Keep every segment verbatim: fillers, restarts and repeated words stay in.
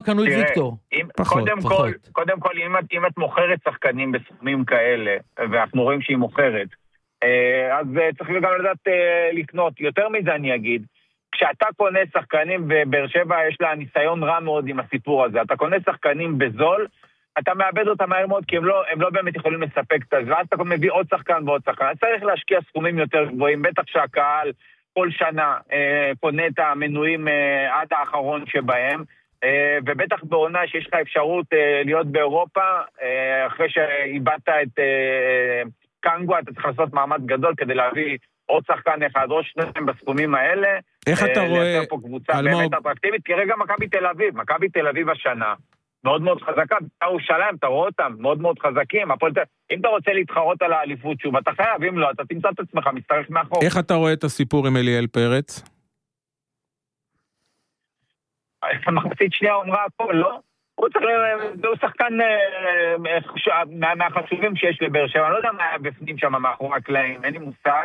קנו את ויקטור. קודם כל, אם את מוכרת שחקנים בסכומים כאלה, ואנחנו רואים שהיא מוכרת, אז צריך גם לדעת לקנות. יותר מזה אני אגיד, כשאתה קונה שחקנים, ובאר שבע יש לה ניסיון רע מאוד עם הסיפור הזה, אתה קונה שחקנים בזול, אתה מאבד אותם מהר מאוד, כי הם לא, הם לא באמת יכולים לספק את זה, ואז אתה מביא עוד שחקן ועוד שחקן. צריך להשקיע סכומים יותר גבוהים, בטח שהקהל כל שנה אה, קונה את המנויים אה, עד האחרון שבהם, אה, ובטח בעונה שיש לך אפשרות אה, להיות באירופה, אה, אחרי שאיבדת את אה, קנגו, אתה צריך לעשות מעמד גדול כדי להביא עוד שחקן אחד, או שניים בסכומים האלה. איך אתה אה, רואה... פה קבוצה באמת אטרקטיבית, כי רגע מכבי תל אביב, מכבי תל אביב השנה, מאוד מאוד חזקה, ירושלים, אתה רואה אותם, מאוד מאוד חזקים, אם אתה רוצה להתחרות על האליפות שוב, אתה חייב, אם לא, אתה תמצא את עצמך, מסתרך מאחור. איך אתה רואה את הסיפור עם אליאל פרץ? המחצית שנייה אומרה הכל, לא? הוא צריך, הוא שחקן מהחשובים שיש לבאר שבע, אני לא יודע מה היה בפנים שם מאחורי הקלעים, אין לי מושג,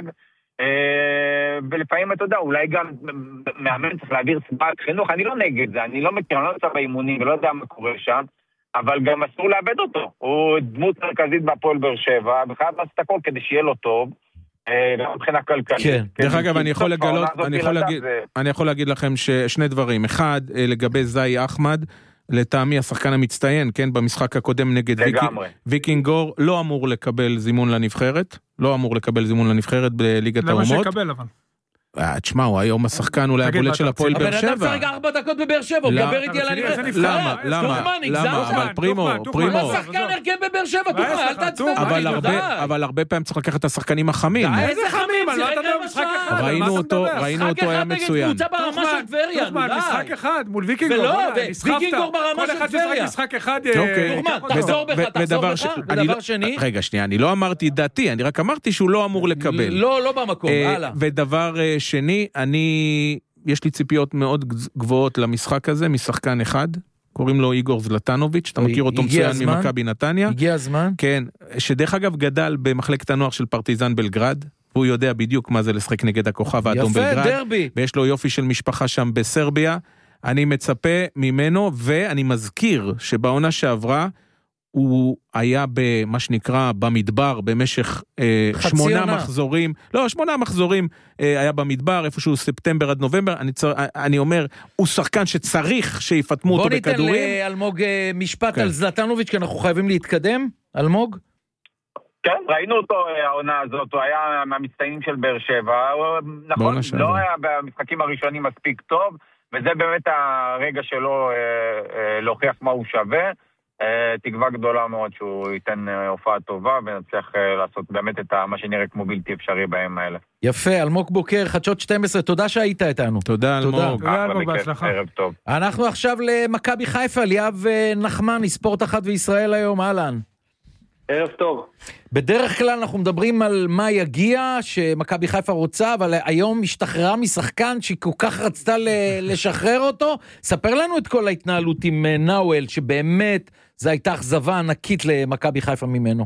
ולפעמים אתה יודע, אולי גם מאמן צריך להעביר סבעת חינוך, אני לא נגד זה, אני לא מכיר, אני לא נמצא באימונים ולא יודע מה קורה שם, אבל גם אסור לאבד אותו, הוא דמות מרכזית בהפועל באר שבע, וחייב לעשות הכל כדי שיהיה לו טוב, גם מבחינה כלכלית. כן, דרך אגב, אני יכול לגלות, אני יכול להגיד לכם ששני דברים, אחד לגבי זאי אחמד, לטעמי השחקן המצטיין, כן, במשחק הקודם נגד ויקינגור, לא אמור לקבל זימון לנבחרת, לא אמור לקבל זימון לנבחרת בליגת האומות. למה שיקבל אבל? תשמע, הוא היום השחקן אולי הבולט של הפועל באר שבע. אבל אדם שרגע ארבע דקות בבאר שבע, הוא מדבר איתי על הנבחרת. למה? למה? למה? אבל פרימו, פרימו. הוא השחקן הרכב בבאר שבע, תוכל, אל תעצבן. אבל הרבה פעמים צריך לקחת את השחקנים החמים. איזה חמים? זה רגע משחק אחד. ראינו אותו, ראינו אותו היה מצוין. משחק אחד נגד קבוצה ברמה של טבריה, די. משחק אחד, מול ויקינגור. ולא, ויקינגור ברמה של טבריה. משחק אחד. תחזור בך, תחזור בך. ודבר שני. רגע, שנייה, אני לא אמרתי דעתי, אני רק אמרתי שהוא לא אמור לקבל. לא, לא במקום, הלאה. ודבר שני, אני, יש לי ציפיות מאוד גבוהות למשחק הזה, משחקן אחד, קוראים לו איגור זלטנוביץ', אתה מכיר אותו מצוין ממכבי נתניה. הגיע הזמן. כן, שדרך אגב גדל במחלקת הנוער של פרטיזן בלגרד, הוא יודע בדיוק מה זה לשחק נגד הכוכב האדום בלגרד. יפה, דרבי. ויש לו יופי של משפחה שם בסרביה, אני מצפה ממנו, ואני מזכיר שבעונה שעברה, הוא היה במה שנקרא במדבר במשך אה, שמונה מחזורים, לא, שמונה מחזורים אה, היה במדבר, איפשהו ספטמבר עד נובמבר, אני, צר, אני אומר, הוא שחקן שצריך שיפתמו אותו בכדורים. בוא ניתן לאלמוג משפט כן. על זלטנוביץ', כי אנחנו חייבים להתקדם, אלמוג? כן, ראינו אותו העונה הזאת, הוא היה מהמצטיינים של באר שבע, נכון, לא היה במשחקים הראשונים מספיק טוב, וזה באמת הרגע שלו אה, אה, להוכיח מה הוא שווה, תקווה גדולה מאוד שהוא ייתן הופעה טובה ונצליח לעשות באמת את מה שנראה כמו בלתי אפשרי בהם האלה. יפה, אלמוג בוקר, חדשות שתים עשרה, תודה שהיית איתנו. תודה אלמוג. תודה אלמוג, בהצלחה. ערב טוב. אנחנו עכשיו למכבי חיפה, ליאב נחמני, ספורט אחת וישראל היום, אהלן. ערב טוב. בדרך כלל אנחנו מדברים על מה יגיע, שמכבי חיפה רוצה, אבל היום השתחררה משחקן שהיא כל כך רצתה לשחרר אותו. ספר לנו את כל ההתנהלות עם נאואל, שבאמת זו הייתה אכזבה ענקית למכבי חיפה ממנו.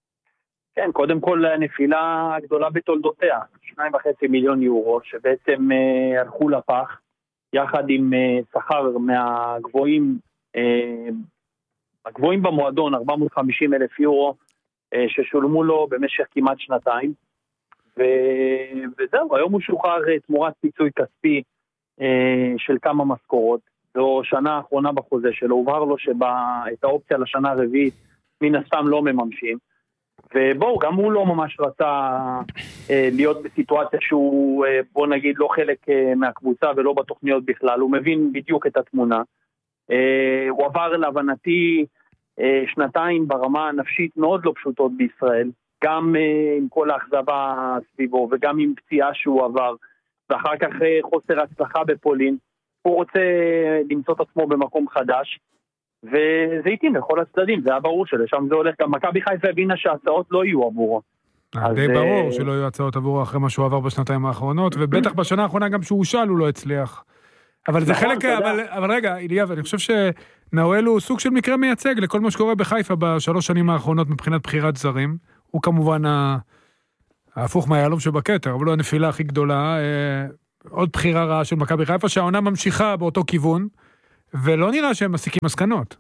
כן, קודם כל הנפילה הגדולה בתולדותיה, שניים וחצי מיליון יורו, שבעצם אה, הלכו לפח, יחד עם אה, שכר מהגבוהים, אה, הגבוהים במועדון, ארבע מאות וחמישים אלף יורו, אה, ששולמו לו במשך כמעט שנתיים, ו... וזהו, היום הוא שוחרר תמורת פיצוי כספי אה, של כמה משכורות, זו שנה האחרונה בחוזה שלו, הובהר לו שאת האופציה לשנה הרביעית מן הסתם לא מממשים, ובואו, גם הוא לא ממש רצה אה, להיות בסיטואציה שהוא, אה, בוא נגיד, לא חלק אה, מהקבוצה ולא בתוכניות בכלל, הוא מבין בדיוק את התמונה, אה, הוא עבר להבנתי אה, שנתיים ברמה הנפשית מאוד לא פשוטות בישראל, גם אה, עם כל האכזבה סביבו וגם עם פציעה שהוא עבר, ואחר כך אה, חוסר הצלחה בפולין, הוא רוצה למצוא את עצמו במקום חדש, וזה איתים לכל הצדדים, זה היה ברור שלשם זה הולך, גם מכבי חיפה הבינה שההצעות לא יהיו עבורו. די ברור שלא יהיו הצעות עבורו אחרי מה שהוא עבר בשנתיים האחרונות, ובטח בשנה האחרונה גם שהוא שאל הוא לא הצליח. אבל זה חלק, אבל רגע, אליאב, אני חושב שנאואל הוא סוג של מקרה מייצג לכל מה שקורה בחיפה בשלוש שנים האחרונות מבחינת בחירת זרים, הוא כמובן ההפוך מהיהלום שבכתר, אבל הוא הנפילה הכי גדולה, עוד בחירה רעה של מכבי חיפה, שהעונה ממשיכה באותו כיוון, ולא נראה שהם מסיקים מסקנות.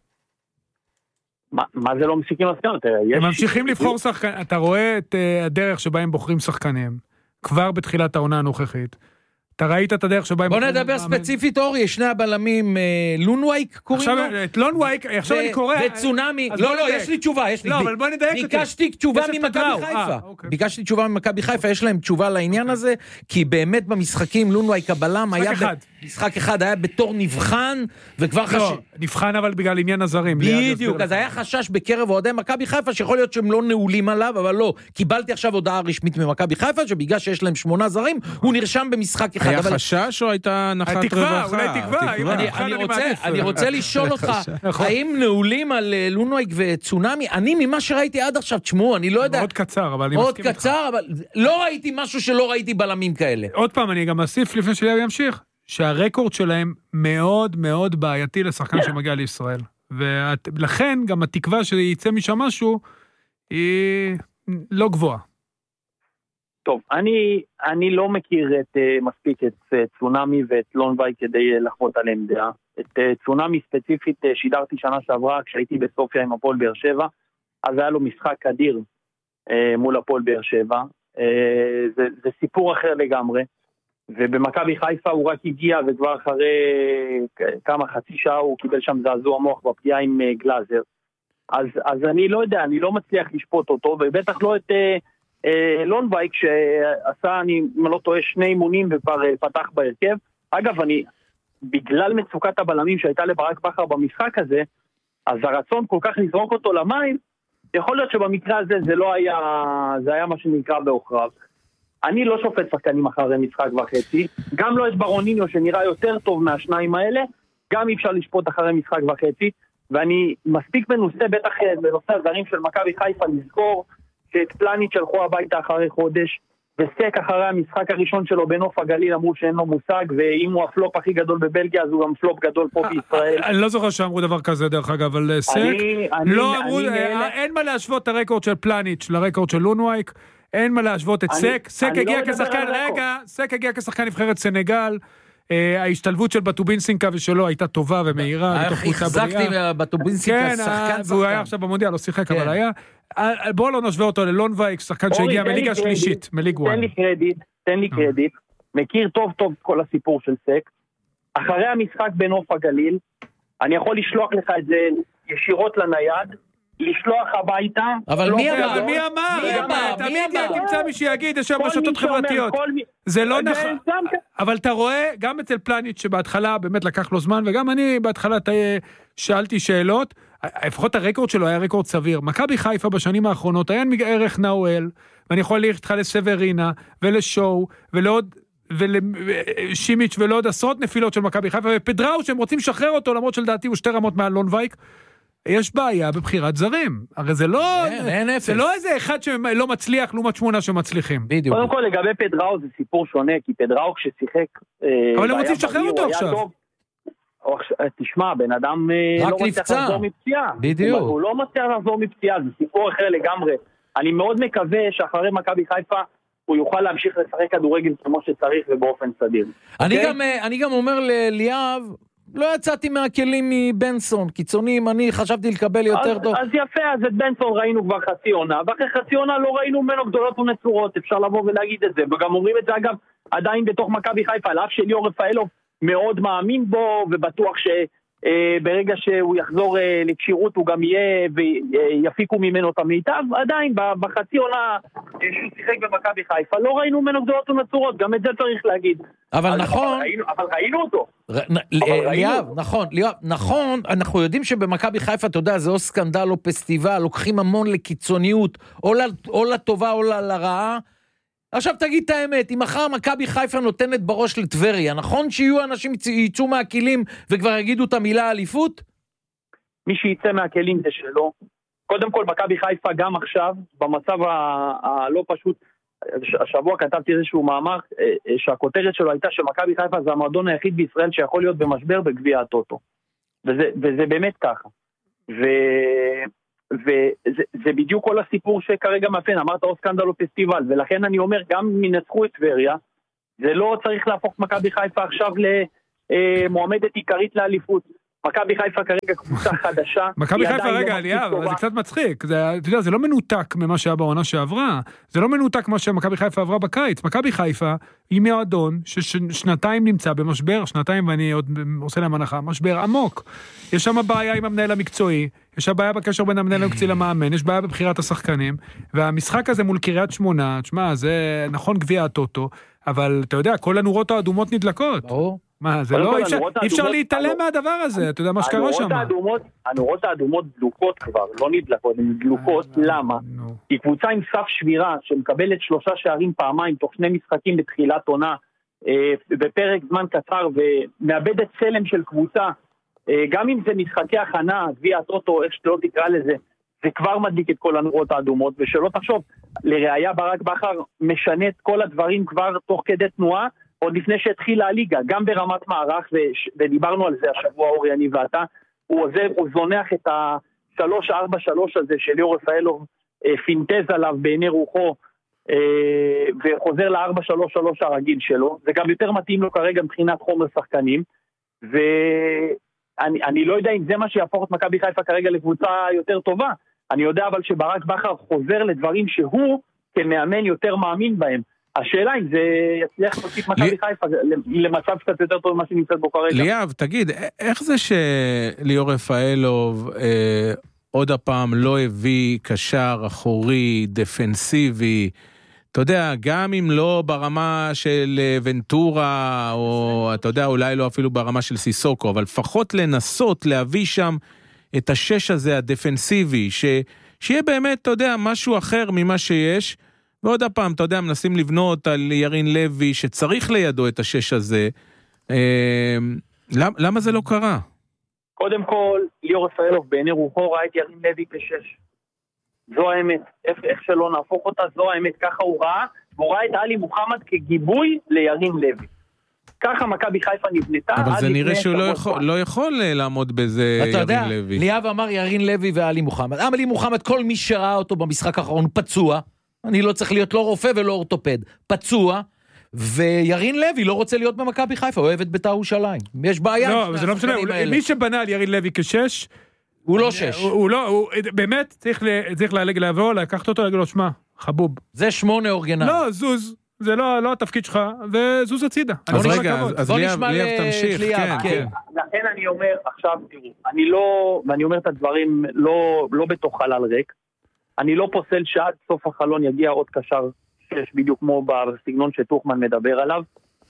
מה, מה זה לא מסיקים מסקנות? הם ממשיכים לבחור שחקנים, אתה רואה את uh, הדרך שבה הם בוחרים שחקנים, כבר בתחילת העונה הנוכחית. אתה ראית את הדרך שבה הם... בוא נדבר ספציפית, אורי, שני הבלמים, לונווייק קוראים לו? עכשיו, את לונווייק, עכשיו אני קורא... וצונמי, לא, לא, יש לי תשובה, יש לי... לא, אבל בוא נדייק אותי. ביקשתי תשובה ממכבי חיפה. ביקשתי תשובה ממכבי חיפה, יש להם תשובה לעניין הזה, כי באמת במשחקים, לונווייק הבלם היה... משחק אחד היה בתור נבחן, וכבר חשש... לא, נבחן אבל בגלל עניין הזרים. בדיוק, אז היה חשש בקרב אוהדי מכבי חיפה, שיכול להיות שהם לא נעולים עליו, אבל לא. קיבלתי עכשיו הודעה רשמית ממכבי חיפה, שבגלל שיש להם שמונה זרים, הוא נרשם במשחק אחד. היה חשש או הייתה נחת רווחה? תקווה, אולי תקווה. אני רוצה לשאול אותך, האם נעולים על לונווייק וצונמי? אני ממה שראיתי עד עכשיו, תשמעו, אני לא יודע... מאוד קצר, אבל אני מסכים איתך. מאוד קצר, אבל לא ראיתי משהו שלא ראיתי בלמים כאלה. עוד פעם, אני גם אוסיף לפני שלי ימשיך. שהרקורד שלהם מאוד מאוד בעייתי לשחקן שמגיע לישראל. ולכן גם התקווה שיצא משם משהו, היא לא גבוהה. טוב, אני, אני לא מכיר את, uh, מספיק את uh, צונמי ואת לונווייק כדי uh, לחוות עליהם דעה. את uh, צונמי ספציפית uh, שידרתי שנה שעברה כשהייתי בסופיה עם הפועל באר שבע, אז היה לו משחק אדיר uh, מול הפועל באר שבע. Uh, זה, זה סיפור אחר לגמרי. ובמכבי חיפה הוא רק הגיע, וכבר אחרי כמה חצי שעה הוא קיבל שם זעזוע מוח בפגיעה עם גלאזר. אז, אז אני לא יודע, אני לא מצליח לשפוט אותו, ובטח לא את אה, אה, לונווייק שעשה, אני לא טועה, שני אימונים וכבר אה, פתח בהרכב. אגב, אני, בגלל מצוקת הבלמים שהייתה לברק בכר במשחק הזה, אז הרצון כל כך לזרוק אותו למים, יכול להיות שבמקרה הזה זה לא היה, זה היה מה שנקרא באוכרב. אני לא שופט שחקנים אחרי משחק וחצי, גם לא את ברוניניו שנראה יותר טוב מהשניים האלה, גם אי אפשר לשפוט אחרי משחק וחצי, ואני מספיק מנוסה בטח בנושא הזרים של מכבי חיפה לזכור שאת פלניץ' שלחו הביתה אחרי חודש, וסק אחרי המשחק הראשון שלו בנוף הגליל אמרו שאין לו מושג, ואם הוא הפלופ הכי גדול בבלגיה אז הוא גם פלופ גדול פה בישראל. אני לא זוכר שאמרו דבר כזה דרך אגב, אבל סק, לא אמרו, אין מה להשוות את הרקורד של פלניץ' לרקורד של לונווייק, אין מה להשוות את סק, סק הגיע כשחקן, רגע, סק הגיע כשחקן נבחרת סנגל, ההשתלבות של בטובינסינקה ושלו הייתה טובה ומהירה, החזקתי בטובינסינקה שחקן שחקן. והוא היה עכשיו במונדיאל, לא שיחק, אבל היה, בואו לא נשווה אותו ללונווייק, שחקן שהגיע מליגה שלישית, מליג וואן. תן לי קרדיט, תן לי קרדיט, מכיר טוב טוב כל הסיפור של סק, אחרי המשחק בנוף הגליל, אני יכול לשלוח לך את זה ישירות לנייד, לשלוח הביתה. אבל מי אמר? מי אמר? תמיד תמצא מי שיגיד, יש שם רשתות חברתיות. זה לא נכון. אבל אתה רואה, גם אצל פלניץ' שבהתחלה באמת לקח לו זמן, וגם אני בהתחלה שאלתי שאלות, לפחות הרקורד שלו היה רקורד סביר. מכבי חיפה בשנים האחרונות היה ערך נאואל, ואני יכול ללכת איתך לסברינה, ולשואו, ולעוד... ולשימיץ' ולעוד עשרות נפילות של מכבי חיפה, ופדראו שהם רוצים לשחרר אותו, למרות שלדעתי הוא שתי רמות מעל לונווייק, יש בעיה בבחירת זרים. הרי זה לא, זה לא איזה אחד שלא מצליח, לעומת שמונה שמצליחים. בדיוק. קודם כל לגבי פדראו זה סיפור שונה, כי פדראו כששיחק... אבל הם רוצים לשחרר אותו עכשיו. תשמע, בן אדם לא מצליח לחזור מפציעה. בדיוק. הוא לא מצליח לחזור מפציעה, זה סיפור אחר לגמרי. אני מאוד מקווה שאחרי מכבי חיפה, הוא יוכל להמשיך לשחק כדורגל כמו שצריך ובאופן סדיר. אני גם אומר ליאב, לא יצאתי מהכלים מבנסון, קיצונים, אני חשבתי לקבל יותר טוב. אז יפה, אז את בנסון ראינו כבר חצי עונה, ואחרי חצי עונה לא ראינו ממנו גדולות ונצורות, אפשר לבוא ולהגיד את זה, וגם אומרים את זה אגב, עדיין בתוך מכבי חיפה, על אף שליאור רפאלוב מאוד מאמין בו, ובטוח שברגע שהוא יחזור לקשירות, הוא גם יהיה ויפיקו ממנו את המיטב, עדיין בחצי עונה שהוא שיחק במכבי חיפה, לא ראינו ממנו גדולות ונצורות, גם את זה צריך להגיד. אבל נכון, אבל ראינו אותו. ליאב, נכון, ליאב, נכון, אנחנו יודעים שבמכבי חיפה, אתה יודע, זה או סקנדל או פסטיבל, לוקחים המון לקיצוניות, או לטובה או לרעה. עכשיו תגיד את האמת, אם מחר מכבי חיפה נותנת בראש לטבריה, נכון שיהיו אנשים שיצאו מהכלים וכבר יגידו את המילה אליפות? מי שיצא מהכלים זה שלו. קודם כל, מכבי חיפה גם עכשיו, במצב הלא פשוט, השבוע כתבתי איזשהו מאמר, שהכותרת שלו הייתה שמכבי חיפה זה המועדון היחיד בישראל שיכול להיות במשבר בגביע הטוטו. וזה, וזה באמת ככה. ו... וזה זה בדיוק כל הסיפור שכרגע מאפיין, אמרת או סקנדל או פסטיבל, ולכן אני אומר, גם אם ינצחו את טבריה, זה לא צריך להפוך מכבי חיפה עכשיו מועמדת עיקרית לאליפות. מכבי חיפה כרגע קבוצה חדשה. מכבי חיפה, רגע, אליאב, זה קצת מצחיק. אתה יודע, זה לא מנותק ממה שהיה בעונה שעברה. זה לא מנותק מה שמכבי חיפה עברה בקיץ. מכבי חיפה היא מועדון ששנתיים נמצא במשבר, שנתיים ואני עוד עושה להם הנחה, משבר עמוק. יש שם בעיה עם המנהל המקצועי, יש שם בעיה בקשר בין המנהל המקצועי למאמן, יש בעיה בבחירת השחקנים, והמשחק הזה מול קריית שמונה, תשמע, זה נכון גביע הטוטו, אבל אתה יודע, כל הנורות האדומות נדלקות. ברור. מה, זה לא, אי אפשר להתעלם מהדבר הזה, אתה יודע מה שקרה שם. הנורות האדומות דלוקות כבר, לא נדלקות, הן דלוקות, למה? היא קבוצה עם סף שבירה, שמקבלת שלושה שערים פעמיים, תוך שני משחקים בתחילת עונה, בפרק זמן קצר, ומאבדת צלם של קבוצה, גם אם זה משחקי הכנה, גביע הטוטו, איך שלא תקרא לזה, זה כבר מדליק את כל הנורות האדומות, ושלא תחשוב, לראיה ברק בכר משנה את כל הדברים כבר תוך כדי תנועה, עוד לפני שהתחילה הליגה, גם ברמת מערך, ודיברנו על זה השבוע אורי, אני ואתה, הוא עוזב, הוא זונח את ה-שלוש ארבע שלוש הזה של ליאור רפאלוב, פינטז עליו בעיני רוחו, וחוזר ל-ארבע שלוש שלוש הרגיל שלו, זה גם יותר מתאים לו כרגע מבחינת חומר שחקנים, ואני אני לא יודע אם זה מה שיהפוך את מכבי חיפה כרגע לקבוצה יותר טובה, אני יודע אבל שברק בכר חוזר לדברים שהוא כמאמן יותר מאמין בהם, השאלה אם זה יצליח להוסיף מכבי חיפה למצב קצת יותר טוב ממה שנמצאת בו כרגע. ליאב, תגיד, איך זה שליאור רפאלוב אה, עוד הפעם לא הביא קשר אחורי, דפנסיבי, אתה יודע, גם אם לא ברמה של ונטורה, או אתה יודע, אולי לא אפילו ברמה של סיסוקו, אבל לפחות לנסות להביא שם את השש הזה הדפנסיבי, ש, שיהיה באמת, אתה יודע, משהו אחר ממה שיש, ועוד הפעם, אתה יודע, מנסים לבנות על ירין לוי, שצריך לידו את השש הזה. אה, למ, למה זה לא קרה? קודם כל, ליאור רפאלוב בעיני רוחו ראה את ירין לוי כשש. זו האמת. איך, איך שלא נהפוך אותה, זו האמת. ככה הוא ראה, והוא ראה את עלי מוחמד כגיבוי לירין לוי. ככה מכבי חיפה נבנתה. אבל זה נראה שהוא לא יכול, לא יכול לעמוד בזה ירין יודע, לוי. ליאב אמר ירין לוי ועלי מוחמד. עלי מוחמד, כל מי שראה אותו במשחק האחרון פצוע, אני לא צריך להיות לא רופא ולא אורתופד, פצוע, וירין לוי לא רוצה להיות במכבי חיפה, הוא אוהב את בית"ר ירושלים. יש בעיה. לא, אבל זה לא משנה, מי שבנה על ירין לוי כשש, הוא לא שש. הוא לא, הוא באמת צריך לעבור, לקחת אותו, להגיד לו, שמע, חבוב. זה שמונה אורגנל. לא, זוז. זה לא, לא התפקיד שלך, וזוז הצידה. אז רגע, אז ליאב תמשיך, כן, כן. לכן אני אומר, עכשיו תראו, אני לא, ואני אומר את הדברים לא, לא בתוך חלל ריק, אני לא פוסל שעד סוף החלון יגיע עוד קשר שש, בדיוק כמו בסגנון שטוחמן מדבר עליו,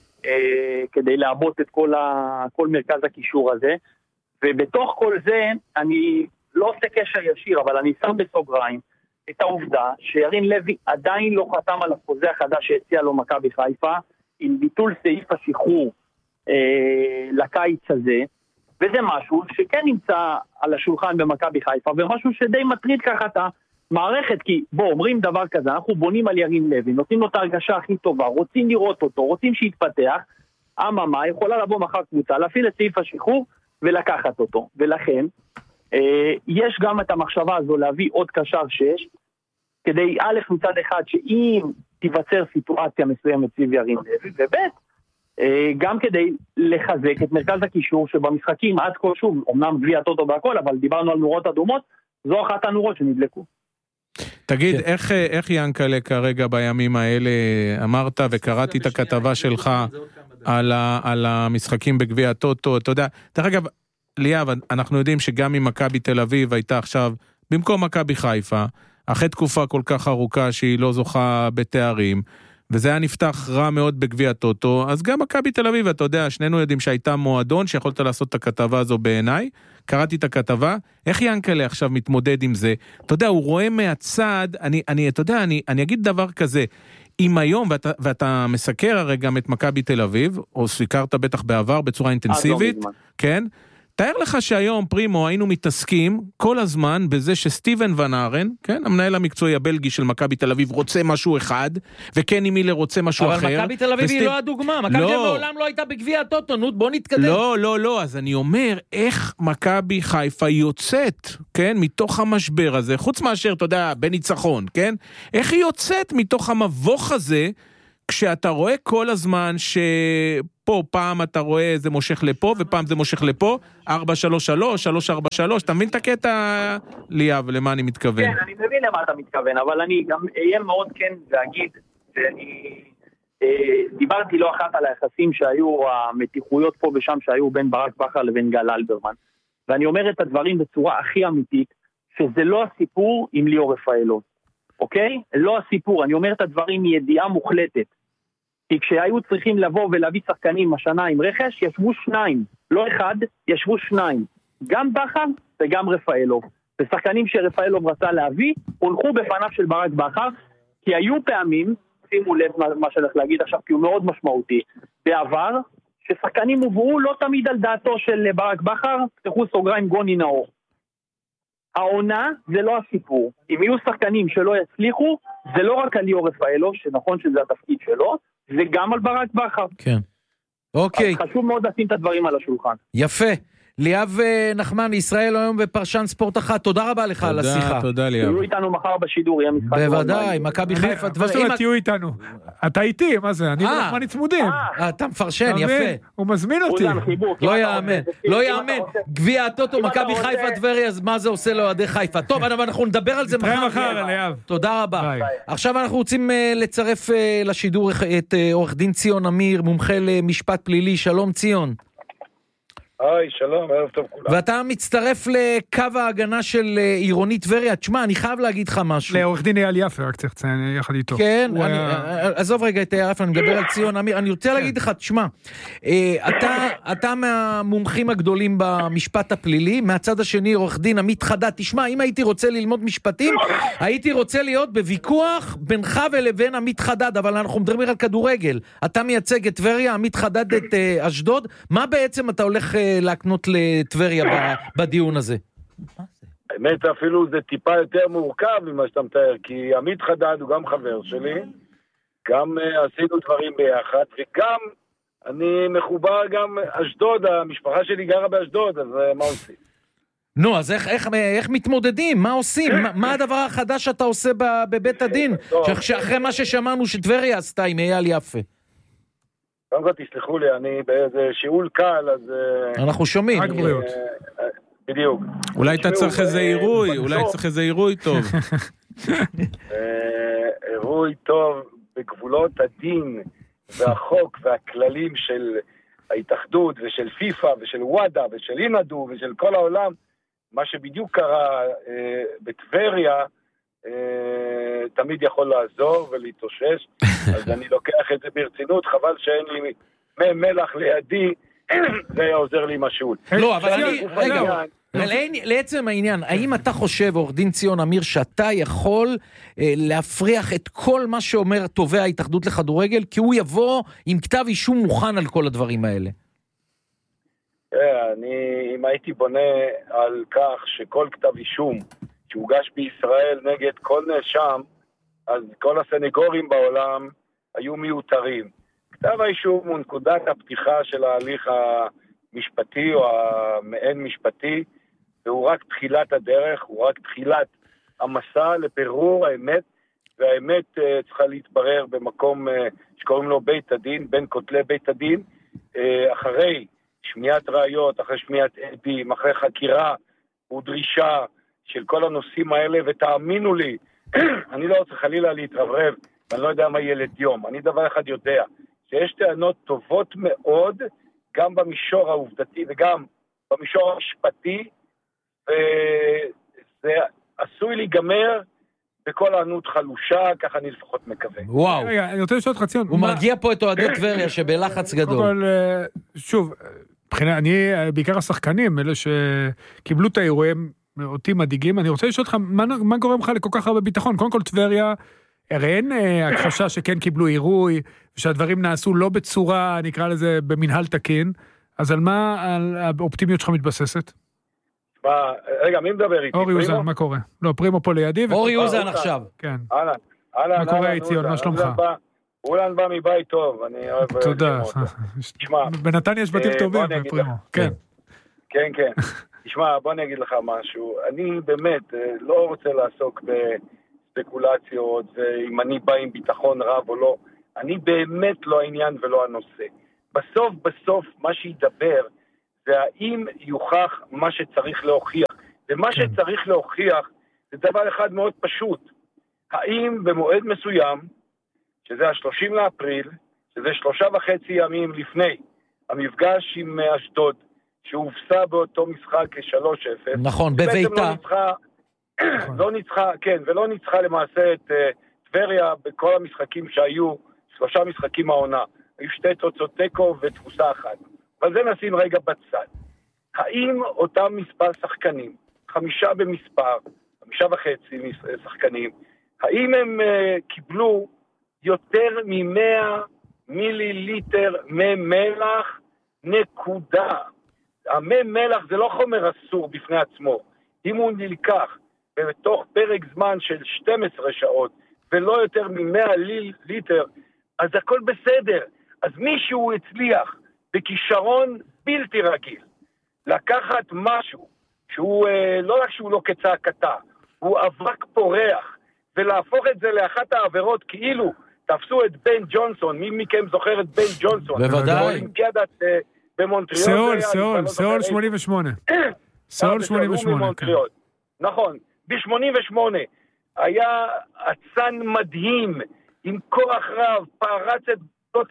אה, כדי לעבות את כל, ה, כל מרכז הקישור הזה, ובתוך כל זה, אני לא עושה קשר ישיר, אבל אני שם בסוגריים, את העובדה שירין לוי עדיין לא חתם על החוזה החדש שהציע לו מכבי חיפה, עם ביטול סעיף השחרור אה, לקיץ הזה, וזה משהו שכן נמצא על השולחן במכבי חיפה, ומשהו שדי מטריד ככה את המערכת, כי בוא, אומרים דבר כזה, אנחנו בונים על ירין לוי, נותנים לו את ההרגשה הכי טובה, רוצים לראות אותו, רוצים שיתפתח, אממה, יכולה לבוא מחר קבוצה, להפעיל את סעיף השחרור ולקחת אותו, ולכן, יש גם את המחשבה הזו להביא עוד קשר שש, כדי א' מצד אחד שאם תיווצר סיטואציה מסוימת סביב ירין לוי, וב' גם כדי לחזק את מרכז הקישור שבמשחקים עד כה שוב, אמנם גביע הטוטו והכל, אבל דיברנו על נורות אדומות, זו אחת הנורות שנדלקו. תגיד, איך, איך ינקלה כרגע בימים האלה אמרת וקראתי את הכתבה שלך על, ה, על המשחקים בגביע הטוטו, אתה יודע, דרך אגב, ליאב, אנחנו יודעים שגם אם מכבי תל אביב הייתה עכשיו במקום מכבי חיפה, אחרי תקופה כל כך ארוכה שהיא לא זוכה בתארים, וזה היה נפתח רע מאוד בגביע הטוטו, אז גם מכבי תל אביב, אתה יודע, שנינו יודעים שהייתה מועדון שיכולת לעשות את הכתבה הזו בעיניי, קראתי את הכתבה, איך ינקלה עכשיו מתמודד עם זה? אתה יודע, הוא רואה מהצד, אני, אני, אתה יודע, אני, אני אגיד דבר כזה, אם היום, ואתה, ואתה מסקר הרי גם את מכבי תל אביב, או סיקרת בטח בעבר בצורה אינטנסיבית, כן? תאר לך שהיום, פרימו, היינו מתעסקים כל הזמן בזה שסטיבן ון ארן, כן, המנהל המקצועי הבלגי של מכבי תל אביב, רוצה משהו אחד, וקני מילר רוצה משהו אבל אחר. אבל מכבי תל אביב וסטיב... היא לא הדוגמה, מכבי לא. תל אביב מעולם לא הייתה בגביע הטוטו, נו, בוא נתקדם. לא, לא, לא, אז אני אומר, איך מכבי חיפה יוצאת, כן, מתוך המשבר הזה, חוץ מאשר, אתה יודע, בניצחון, כן, איך היא יוצאת מתוך המבוך הזה, כשאתה רואה כל הזמן ש... פה פעם אתה רואה זה מושך לפה, ופעם זה מושך לפה, ארבע שלוש שלוש, שלוש ארבע שלוש, אתה מבין את הקטע, ליאב, למה אני מתכוון? כן, אני מבין למה אתה מתכוון, אבל אני גם אהיה מאוד כן להגיד, שאני אה, דיברתי לא אחת על היחסים שהיו, המתיחויות פה ושם שהיו בין ברק בכר לבין גל אלברמן, ואני אומר את הדברים בצורה הכי אמיתית, שזה לא הסיפור עם ליאור רפאלוב, אוקיי? לא הסיפור, אני אומר את הדברים מידיעה מוחלטת, כי כשהיו צריכים לבוא ולהביא שחקנים השנה עם רכש, ישבו שניים, לא אחד, ישבו שניים, גם בכר וגם רפאלוב, ושחקנים שרפאלוב רצה להביא, הונחו בפניו של ברק בכר, כי היו פעמים, שימו לב מה שאני הולך להגיד עכשיו, כי הוא מאוד משמעותי, בעבר, ששחקנים הובאו לא תמיד על דעתו של ברק בכר, פתחו סוגריים גוני נאור. העונה זה לא הסיפור. אם יהיו שחקנים שלא יצליחו, זה לא רק על ליאור רפאלוב, שנכון שזה התפקיד שלו, זה גם על ברק בכר. כן. אוקיי. אז חשוב מאוד לשים את הדברים על השולחן. יפה. ליאב נחמן, ישראל היום ופרשן ספורט אחת, תודה רבה לך על השיחה. תודה, תודה ליאב. תהיו איתנו מחר בשידור, יהיה משחק. בוודאי, מכבי חיפה. מה זאת אומרת, תהיו איתנו. אתה איתי, מה זה? אני ונחמני צמודים. אתה מפרשן, יפה. הוא מזמין אותי. לא יאמן, לא יאמן. גביע הטוטו, מכבי חיפה טבריה, אז מה זה עושה לאוהדי חיפה? טוב, אבל אנחנו נדבר על זה מחר. מחר, ליאב. תודה רבה. עכשיו אנחנו רוצים לצרף לשידור את עורך דין ציון אמיר, מומחה למשפט פלילי. שלום ציון. היי, שלום, ערב טוב כולם. ואתה מצטרף לקו ההגנה של עירוני טבריה. תשמע, אני חייב להגיד לך משהו. לעורך דין אייל יפה, רק צריך לציין יחד איתו. כן, עזוב רגע את אייל יפה, אני מדבר על ציון אמיר. אני רוצה להגיד לך, תשמע, אתה מהמומחים הגדולים במשפט הפלילי, מהצד השני עורך דין עמית חדד. תשמע, אם הייתי רוצה ללמוד משפטים, הייתי רוצה להיות בוויכוח בינך ולבין עמית חדד, אבל אנחנו מדברים על כדורגל. אתה מייצג את טבריה, עמית חדד את אשדוד. מה בעצם אתה הולך להקנות לטבריה בדיון הזה? האמת אפילו זה טיפה יותר מורכב ממה שאתה מתאר, כי עמית חדד הוא גם חבר שלי, גם עשינו דברים ביחד, וגם אני מחובר גם אשדוד, המשפחה שלי גרה באשדוד, אז מה עושים? נו, אז איך, איך, איך מתמודדים? מה עושים? מה, מה הדבר החדש שאתה עושה בבית הדין? שאחרי מה ששמענו שטבריה עשתה עם אייל יפה. קודם כל תסלחו לי, אני באיזה שיעול קל, אז... אנחנו שומעים. רק בריאות. בדיוק. אולי אתה צריך איזה עירוי, אולי צריך איזה עירוי טוב. עירוי טוב בגבולות הדין והחוק והכללים של ההתאחדות ושל פיפה ושל וואדה ושל אינדו ושל כל העולם, מה שבדיוק קרה בטבריה, תמיד יכול לעזור ולהתאושש, אז אני לוקח את זה ברצינות, חבל שאין לי מי מלח לידי, זה היה עוזר לי משהו. לא, אבל אני, רגע, לעצם העניין, האם אתה חושב, עורך דין ציון אמיר, שאתה יכול להפריח את כל מה שאומר תובע ההתאחדות לכדורגל, כי הוא יבוא עם כתב אישום מוכן על כל הדברים האלה? אני, אם הייתי בונה על כך שכל כתב אישום שהוגש בישראל נגד כל נאשם, אז כל הסנגורים בעולם היו מיותרים. כתב האישום הוא נקודת הפתיחה של ההליך המשפטי או המעין משפטי, והוא רק תחילת הדרך, הוא רק תחילת המסע לבירור האמת, והאמת uh, צריכה להתברר במקום uh, שקוראים לו בית הדין, בין כותלי בית הדין, uh, אחרי שמיעת ראיות, אחרי שמיעת עדים, אחרי חקירה ודרישה של כל הנושאים האלה, ותאמינו לי, אני לא רוצה חלילה להתרברב, אני לא יודע מה ילד יום, אני דבר אחד יודע, שיש טענות טובות מאוד, גם במישור העובדתי וגם במישור המשפטי, וזה עשוי להיגמר בכל הענות חלושה, ככה אני לפחות מקווה. וואו. רגע, אני רוצה לשאול אותך ציון. הוא מרגיע פה את אוהדי טבריה שבלחץ גדול. קודם כל, שוב, מבחינה, אני, בעיקר השחקנים, אלה שקיבלו את האירועים, אותי מדאיגים, אני רוצה לשאול אותך, מה, מה גורם לך לכל כך הרבה ביטחון? קודם כל, טבריה, הרי אין הכחשה שכן קיבלו עירוי, ושהדברים נעשו לא בצורה, נקרא לזה, במנהל תקין, אז על מה על האופטימיות שלך מתבססת? מה, רגע, מי מדבר איתי? אורי אוזן, מה קורה? לא, פרימו פה לידי. אורי אוזן עכשיו. כן. אהלן, אהלן. מה קורה ציון, מה שלומך? אולן בא מבית טוב, אני אוהב... תודה. בנתניה יש בתים טובים, פרימו. כן. כן, כן. תשמע, בוא אני אגיד לך משהו. אני באמת לא רוצה לעסוק בספקולציות, ואם אני בא עם ביטחון רב או לא. אני באמת לא העניין ולא הנושא. בסוף בסוף מה שידבר זה האם יוכח מה שצריך להוכיח. ומה שצריך להוכיח זה דבר אחד מאוד פשוט. האם במועד מסוים, שזה ה-שלושים לאפריל, שזה שלושה וחצי ימים לפני המפגש עם אשדוד, שהופסה באותו משחק שלוש אפס. נכון, בביתה. לא ניצחה, לא ניצחה, כן, ולא ניצחה למעשה את טבריה בכל המשחקים שהיו, שלושה משחקים העונה. היו שתי תוצאות תיקו ותפוסה אחת. אבל זה נשים רגע בצד. האם אותם מספר שחקנים, חמישה במספר, חמישה וחצי שחקנים, האם הם uh, קיבלו יותר מ-מאה מיליליטר מי מלח? נקודה. המי מלח זה לא חומר אסור בפני עצמו. אם הוא נלקח בתוך פרק זמן של שתים עשרה שעות, ולא יותר מ-מאה ליטר, אז הכל בסדר. אז מישהו הצליח בכישרון בלתי רגיל, לקחת משהו שהוא אה, לא רק שהוא לא כצעקתה, הוא אבק פורח, ולהפוך את זה לאחת העבירות כאילו תפסו את בן ג'ונסון. מי מכם זוכר את בן ג'ונסון? בוודאי. באולימפיאדת אה, במונטריאול. סאול, סאול, סאול שמונים ושמונה. סאול שמונים ושמונה, כן. נכון, ב-שמונים ושמונה היה אצן מדהים, עם כוח רב, פרץ את בנות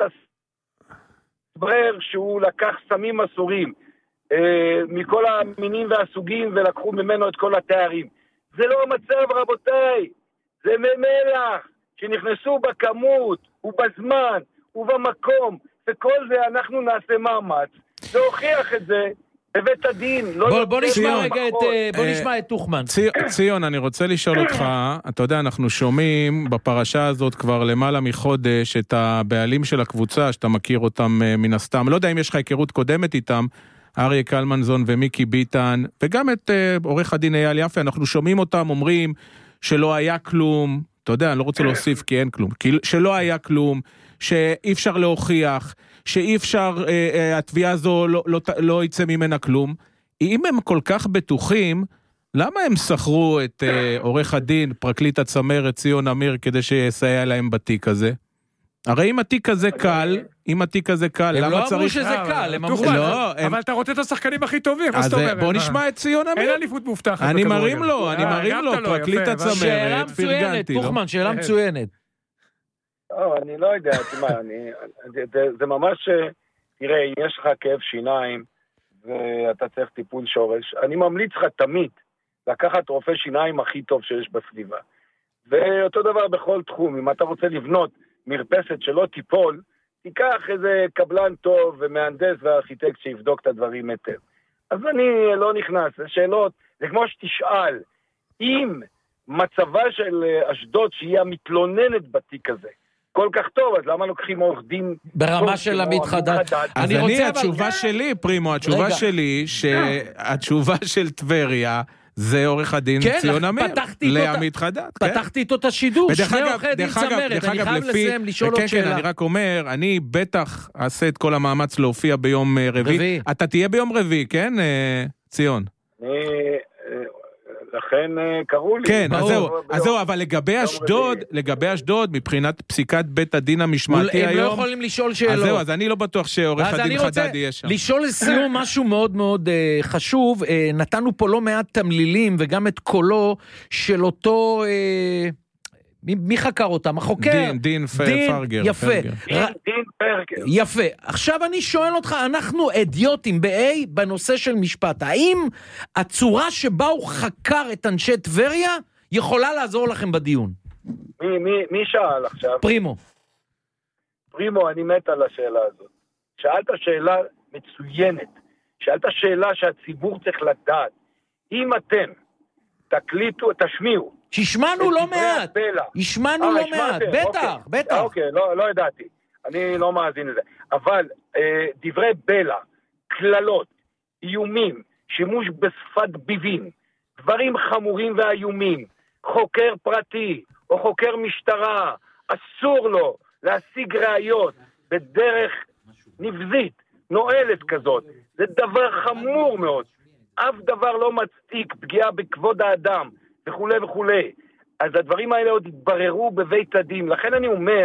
הסברר שהוא לקח סמים אסורים, אה, מכל המינים והסוגים, ולקחו ממנו את כל התארים. זה לא המצב, רבותיי. זה ממלח שנכנסו בכמות, ובזמן, ובמקום, וכל זה אנחנו נעשה מאמץ להוכיח את זה בבית הדין. לא בוא, בוא נשמע ציון, רגע את, בוא נשמע את תוכמן. ציון, אני רוצה לשאול אותך, אתה יודע, אנחנו שומעים בפרשה הזאת כבר למעלה מחודש את הבעלים של הקבוצה, שאתה מכיר אותם מן הסתם, לא יודע אם יש לך היכרות קודמת איתם, אריה קלמנזון ומיקי ביטן, וגם את uh, עורך הדין אייל יפה, אנחנו שומעים אותם אומרים שלא היה כלום, אתה יודע, אני לא רוצה להוסיף כי אין כלום, כי שלא היה כלום, שאי אפשר להוכיח, שאי אפשר, uh, uh, התביעה הזו לא, לא, לא יצא ממנה כלום. אם הם כל כך בטוחים, למה הם שכרו את uh, עורך הדין, פרקליט הצמרת ציון אמיר, כדי שיסייע להם בתיק הזה? הרי אם התיק הזה קל, אם התיק הזה קל, למה צריך... הם לא אמרו שזה קל, הם אמרו... אבל אתה רוצה את השחקנים הכי טובים, מה זאת אומרת? בוא נשמע את ציון אמיר. אין אליפות מובטחת. אני מרים לו, אני מרים לו, פרקליט הצמרת, שאלה מצוינת, תוכמן, שאלה מצוינת. אני לא יודע, זה ממש... תראה, אם יש לך כאב שיניים, ואתה צריך טיפול שורש, אני ממליץ לך תמיד לקחת רופא שיניים הכי טוב שיש בסביבה. ואותו דבר בכל תחום, אם אתה רוצה לבנות מרפסת שלא תיפול, תיקח איזה קבלן טוב ומהנדס וארכיטקט שיבדוק את הדברים היטב. אז אני לא נכנס, זה שאלות, זה כמו שתשאל, אם מצבה של אשדוד שהיא המתלוננת בתיק הזה, כל כך טוב, אז למה לוקחים עורך דין... ברמה של עמית חדד. אז אני, התשובה שלי, פרימו, התשובה שלי, שהתשובה של טבריה, זה עורך הדין ציון אמיר, לעמית חדד. פתחתי איתו את השידור, שני עורכי דין צמרת, אני חייב לסיים לשאול עוד שאלה. כן, אני רק אומר, אני בטח אעשה את כל המאמץ להופיע ביום רביעי. אתה תהיה ביום רביעי, כן, ציון? לכן קראו לי. כן, אז זהו, אבל לגבי אשדוד, לגבי אשדוד, מבחינת פסיקת בית הדין המשמעתי היום... הם לא יכולים לשאול שאלות. אז זהו, אז אני לא בטוח שעורך הדין חדד יהיה שם. אז אני רוצה לשאול לסיום משהו מאוד מאוד חשוב, נתנו פה לא מעט תמלילים, וגם את קולו של אותו... מי חקר אותם? החוקר? דין, דין פרגר. יפה. דין פרגר. יפה. עכשיו אני שואל אותך, אנחנו אדיוטים ב-A בנושא של משפט. האם הצורה שבה הוא חקר את אנשי טבריה יכולה לעזור לכם בדיון? מי, מי, מי שאל עכשיו? פרימו. פרימו, אני מת על השאלה הזאת. שאלת שאלה מצוינת. שאלת שאלה שהציבור צריך לדעת. אם אתם תקליטו, תשמיעו, שישמענו לא מעט, ישמענו לא מעט, בטח, בטח. אוקיי, לא ידעתי, אני לא מאזין לזה. אבל דברי בלע, כללות, איומים, שימוש בשפת ביבים, דברים חמורים ואיומים, חוקר פרטי או חוקר משטרה, אסור לו להשיג ראיות בדרך נבזית, נועלת כזאת. זה דבר חמור מאוד. אף דבר לא מצדיק פגיעה בכבוד האדם. וכו' וכו'. אז הדברים האלה עוד התבררו בבית הדין. לכן אני אומר,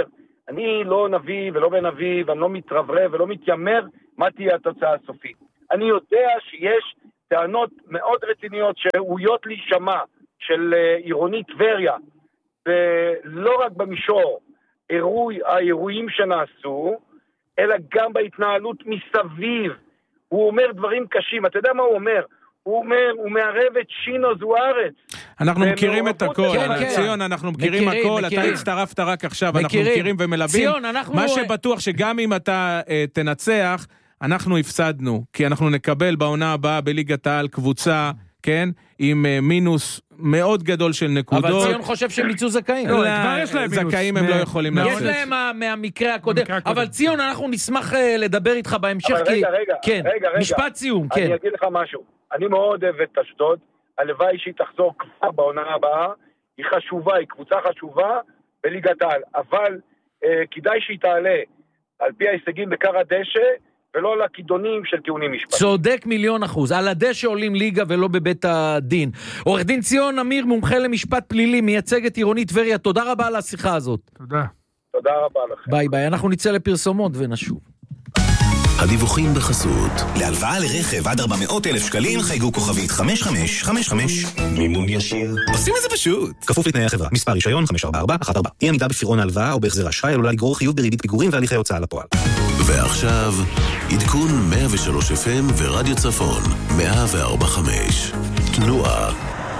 אני לא נביא ולא בן נביא, ואני לא מתרברב ולא מתיימר מה תהיה התוצאה הסופית. אני יודע שיש טענות מאוד רציניות שראויות להישמע של עירונית טבריה, ולא רק במישור אירועי, האירועים שנעשו, אלא גם בהתנהלות מסביב. הוא אומר דברים קשים, אתה יודע מה הוא אומר? הוא אומר, הוא מערב את שינו זוארץ. אנחנו מכירים את הכל, כן, כן. ציון, אנחנו מכירים מכירים, הכל, מכירים. אתה הצטרפת רק עכשיו, מכירים. אנחנו מכירים ומלווים. ציון, אנחנו... מה שבטוח שגם אם אתה uh, תנצח, אנחנו הפסדנו, כי אנחנו נקבל בעונה הבאה בליגת העל קבוצה, כן, עם uh, מינוס מאוד גדול של נקודות. אבל ציון חושב שהם יצאו זכאים. לא, כבר יש להם מינוס. זכאים הם לא יכולים יש לצאת. להם מה- מהמקרה הקודם. מהמקרה הקודם. אבל ציון, אנחנו נשמח אה, לדבר איתך בהמשך. אבל כי- רגע, רגע, כן, רגע, רגע. משפט סיום, כן. אני אגיד לך משהו. אני מאוד אוהב את אשדוד, הלוואי שהיא תחזור כבר בעונה הבאה, היא חשובה, היא קבוצה חשובה בליגת העל, אבל אה, כדאי שהיא תעלה על פי ההישגים בקר הדשא, ולא לכידונים של טיעונים משפטיים. צודק מיליון אחוז, על הדשא עולים ליגה ולא בבית הדין. עורך דין ציון אמיר, מומחה למשפט פלילי, מייצג את עירונית טבריה, תודה רבה על השיחה הזאת. תודה. תודה רבה לכם. ביי ביי, אנחנו נצא לפרסומות ונשוב. הדיווחים בחסות. להלוואה לרכב עד ארבע מאות אלף שקלים חייגו כוכבית חמש חמש חמש חמש. מימון ישיר. עושים את זה פשוט. כפוף לתנאי החברה. מספר רישיון חמש ארבע ארבע אחת ארבע. אי עמידה בפירעון ההלוואה או בהחזר אשראי עלולה לגרור חיוב בריבית פיגורים והליכי הוצאה לפועל. ועכשיו, עדכון מאה ושלוש אף אם ורדיו צפון, מאה וארבע חמש. תנועה.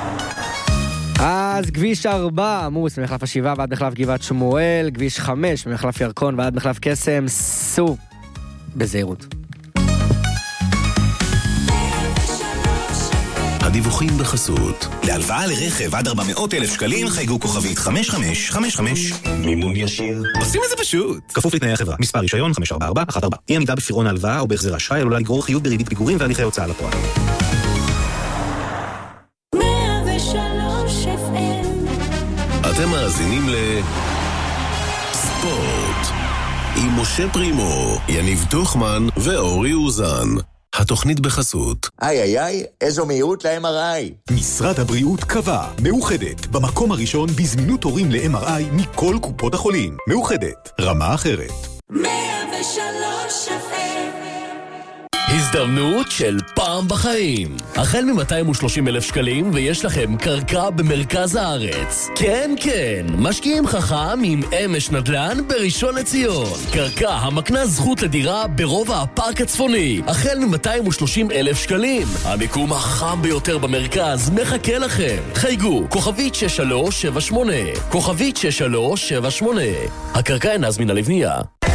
אז כביש ארבע עמוס ממחלף השבעה ועד מחלף גבעת שמואל, כביש חמש ממחלף ירקון ועד מחלף קסם, סעו בזהירות. הדיווחים בחסות. להלוואה לרכב עד ארבע מאות אלף שקלים חייגו כוכבית חמש חמש חמש חמש. מימון ישיר. עושים את זה פשוט. כפוף לתנאי החברה. מספר רישיון חמש ארבע ארבע אחת ארבע. אי עמידה בפירעון ההלוואה או בהחזר אשראי עלולה לגרור חיוב בריבית פיגורים והליכי הוצאה לפועל. אתם מאזינים לספורט עם משה פרימו, יניב תוכמן ואורי אוזן. התוכנית בחסות. איי איי איי, איזו מהירות ל-אם אר איי. משרד הבריאות קבע, מאוחדת, במקום הראשון בזמינות תורים ל-אם אר איי מכל קופות החולים. מאוחדת, רמה אחרת. מאה ושלוש אף אם. הזדמנות של פעם בחיים. החל מ-מאתיים ושלושים אלף שקלים ויש לכם קרקע במרכז הארץ. כן, כן, משקיעים חכם עם אמש נדל"ן בראשון לציון. קרקע המקנה זכות לדירה ברובע הפארק הצפוני. החל מ-מאתיים ושלושים אלף שקלים. המיקום החם ביותר במרכז מחכה לכם. חייגו, כוכבית שש שלוש שבע שמונה. כוכבית שש שלוש שבע שמונה. הקרקע אינה זמינה לבנייה.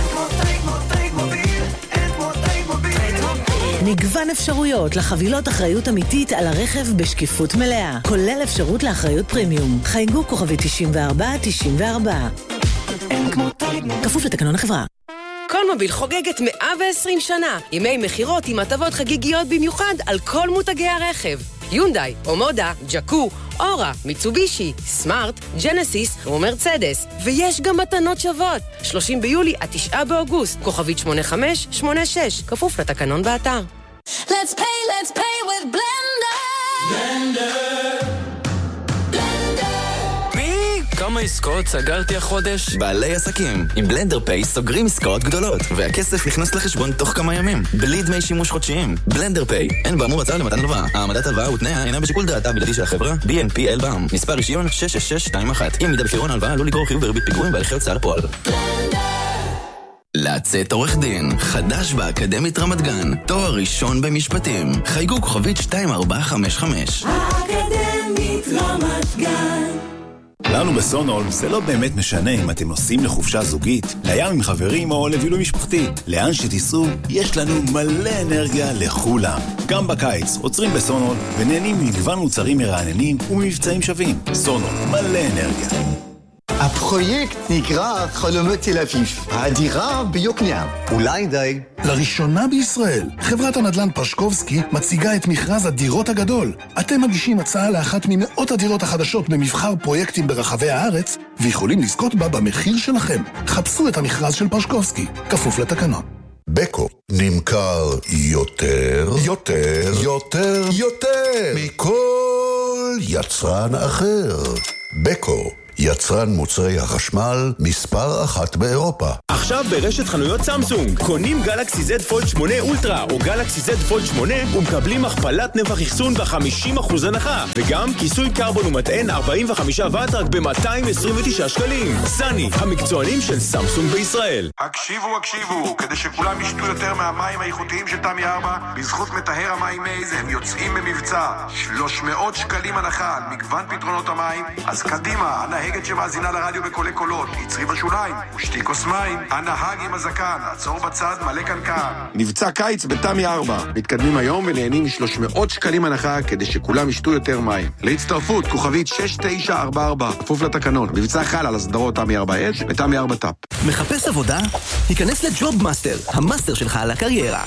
מגוון אפשרויות לחבילות אחריות אמיתית על הרכב בשקיפות מלאה, כולל אפשרות לאחריות פרימיום. חייגו כוכבית תשעים וארבע תשעים וארבע. כפוף לתקנון החברה. קולמוביל חוגגת מאה ועשרים שנה, ימי מחירות עם הטבות חגיגיות במיוחד על כל מותגי הרכב. יונדאי, אומודה, ג'קו, אורה, מיצובישי, סמארט, ג'נסיס ומרצדס. ויש גם מתנות שוות. שלושים ביולי עד תשעה באוגוסט, כוכבית שמונה חמש שמונה שש, כפוף לתקנון באתר. Let's pay, let's pay with Blender. Blender. כמה עסקאות סגרתי החודש? בעלי עסקים עם בלנדר פיי סוגרים עסקאות גדולות והכסף נכנס לחשבון תוך כמה ימים בלי דמי שימוש חודשיים. בלנדר פיי, אין באמור הצעה למתן הלוואה. העמדת הלוואה ותנאיה אינה בשיקול דעתה בלעדי של החברה בי אן פי אל בע"מ. מספר רישיון שש שש שש שתיים אחת. אם עמידה בפירעון הלוואה עלול לגרור חיוב בריבית פיגורים והליכי הוצאה לפועל. לצאת עורך דין, חדש באקדמית רמת גן, תואר ראשון במשפטים. חייגו כוכבית שתיים ארבע חמש חמש. האקדמית רמת גן. לנו בסונול זה לא באמת משנה אם אתם נוסעים לחופשה זוגית, לים עם חברים או לבילוי משפחתי. לאן שתיסעו, יש לנו מלא אנרגיה לכולם. גם בקיץ עוצרים בסונול ונהנים ממגוון מוצרים מרעננים וממבצעים שווים. סונול, מלא אנרגיה. הפרויקט נקרא חלומות תל אביב, הדירה ביוקנעם. אולי די. לראשונה בישראל, חברת הנדל"ן פשקובסקי מציגה את מכרז הדירות הגדול. אתם מגישים הצעה לאחת ממאות הדירות החדשות במבחר פרויקטים ברחבי הארץ, ויכולים לזכות בה במחיר שלכם. חפשו את המכרז של פשקובסקי, כפוף לתקנון. בקו נמכר יותר, יותר, יותר, יותר מכל יצרן אחר. בקו, יצרן מוצרי החשמל מספר אחת באירופה. עכשיו ברשת חנויות סמסונג, קונים גלקסי זד פולד שמונה אולטרה או גלקסי זד פולד שמונה ומקבלים הכפלת נפח אחסון ב-חמישים אחוז הנחה, וגם כיסוי קרבון ומטען ארבעים וחמישה ואט רק ב-מאתיים עשרים ותשעה שקלים. סני, המקצוענים של סמסונג בישראל. הקשיבו, הקשיבו, כדי שכולם ישתו יותר מהמים האיכותיים של תמי ארבע, בזכות מטהר המים מייז הם יוצאים במבצע שלוש מאות שקלים הנחה על מגוון פתרונות המים. אז קדימה, הנהגת שמאזינה לרדיו בקולי קולות, יצרי בשוליים ושתי כוס מים. הנהג עם הזקן, עצור בצד, מלא קנקן. מבצע קיץ בתמי ארבע, מתקדמים היום ונהנים מ-שלוש מאות שקלים הנחה כדי שכולם ישתו יותר מים. להצטרפות, כוכבית שש תשע ארבע ארבע, כפוף לתקנון. מבצע חל על הסדרות תמי ארבע אש ותמי ארבע טאפ. מחפש עבודה? היכנס לג'וב מאסטר, המאסטר שלך על הקריירה.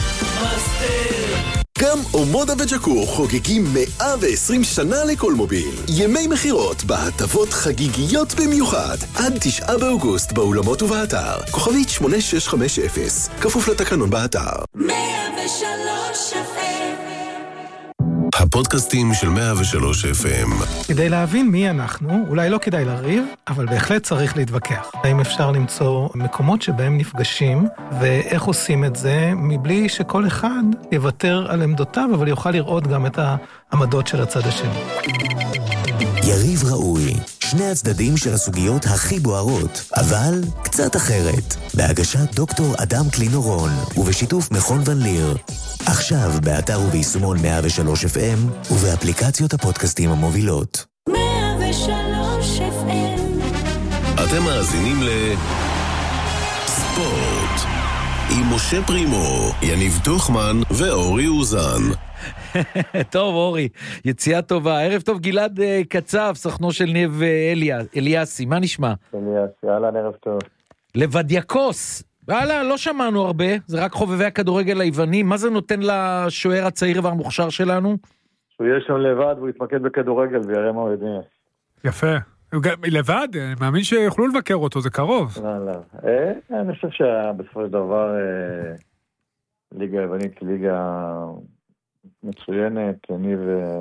גם אומודה וג'קו חוגגים מאה ועשרים שנה לקולמוביל. ימי מחירות בהטבות חגיגיות במיוחד. עד תשעה באוגוסט באולמות ובאתר. כוכבית שמונה שש חמש אפס. כפוף לתקנון באתר. מאה ושלוש אף אם הפודקאסטים של מאה ושלוש אף אם. כדי להבין מי אנחנו, אולי לא כדאי לריב, אבל בהחלט צריך להתווכח. האם אפשר למצוא מקומות שבהם נפגשים, ואיך עושים את זה, מבלי שכל אחד יוותר על עמדותיו, אבל יוכל לראות גם את העמדות של הצד השני. יריב ראוי, שני הצדדים של הסוגיות הכי בוערות, אבל קצת אחרת. בהגשת דוקטור אדם קלינורון, ובשיתוף מכון ון ליר. עכשיו באתר וביישומון מאה ושלוש אף אם, ובאפליקציות הפודקאסטים המובילות. מאה ושלוש אף אם אתם מאזינים ל... ספורט. עם משה פרימו, יניב תוכמן ואורי אוזן. טוב אורי, יציאה טובה. ערב טוב גלעד קצב, סוכנו של ניב אליאסי, מה נשמע? אליאסי, אהלן, ערב טוב. לבדיאקוס, וואלה, לא שמענו הרבה, זה רק חובבי הכדורגל היווני. מה זה נותן לשוער הצעיר והמוכשר שלנו? שהוא יהיה שם לבד והוא יתמקד בכדורגל ויראה מה הוא יודע. יפה. לבד, אני מאמין שיוכלו לבקר אותו, זה קרוב. לא, לא. אני חושב שבסופו של דבר ליגה היוונית ליגה מצוינת. אני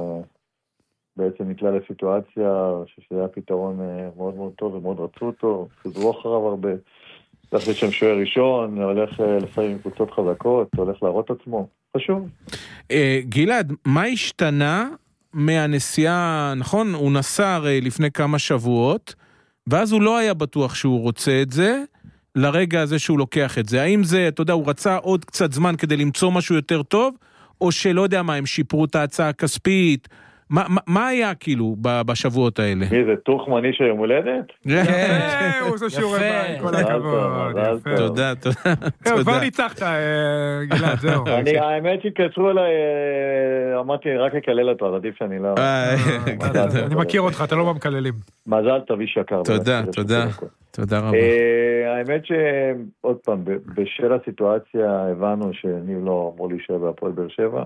בעצם נקלע לסיטואציה שזה היה פתרון מאוד מאוד טוב ומאוד רצו אותו, חזרו אחריו הרבה. הולך לשם שוער ראשון, הולך לפעמים עם קבוצות חזקות, הולך להראות עצמו, חשוב. גלעד, מה השתנה מהנסיעה, נכון? הוא נסע הרי לפני כמה שבועות, ואז הוא לא היה בטוח שהוא רוצה את זה, לרגע הזה שהוא לוקח את זה. האם זה, אתה יודע, הוא רצה עוד קצת זמן כדי למצוא משהו יותר טוב, או שלא יודע מה, הם שיפרו את ההצעה הכספית? מה, מה, מה היה כאילו בשבועות האלה? מי זה, תוכמן איש היום הולדת? הוא עושה שיעורי בית, כל הכבוד. תודה, תודה. כבר ניצחת, גלעד, זהו. האמת שהתקשרו אליי, אמרתי רק לקלל אותו, אז עדיף שאני לא... אני מכיר אותך, אתה לא במקללים. מזל טוב איש יקר. תודה, תודה. תודה רבה. האמת שעוד פעם, בשל הסיטואציה הבנו שניב לא אמור להישאר בהפועל באר שבע.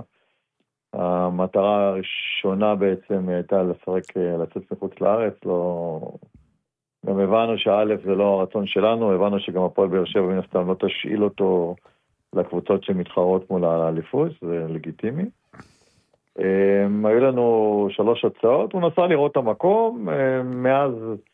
המטרה הראשונה בעצם הייתה לשחק, לצאת מחוץ לארץ, לא... גם הבנו שא' זה לא הרצון שלנו, הבנו שגם הפועל באר שבע מן הסתם לא תשאיל אותו לקבוצות שמתחרות מול האליפות, זה לגיטימי. היו לנו שלוש הצעות, הוא נסע לראות את המקום, מאז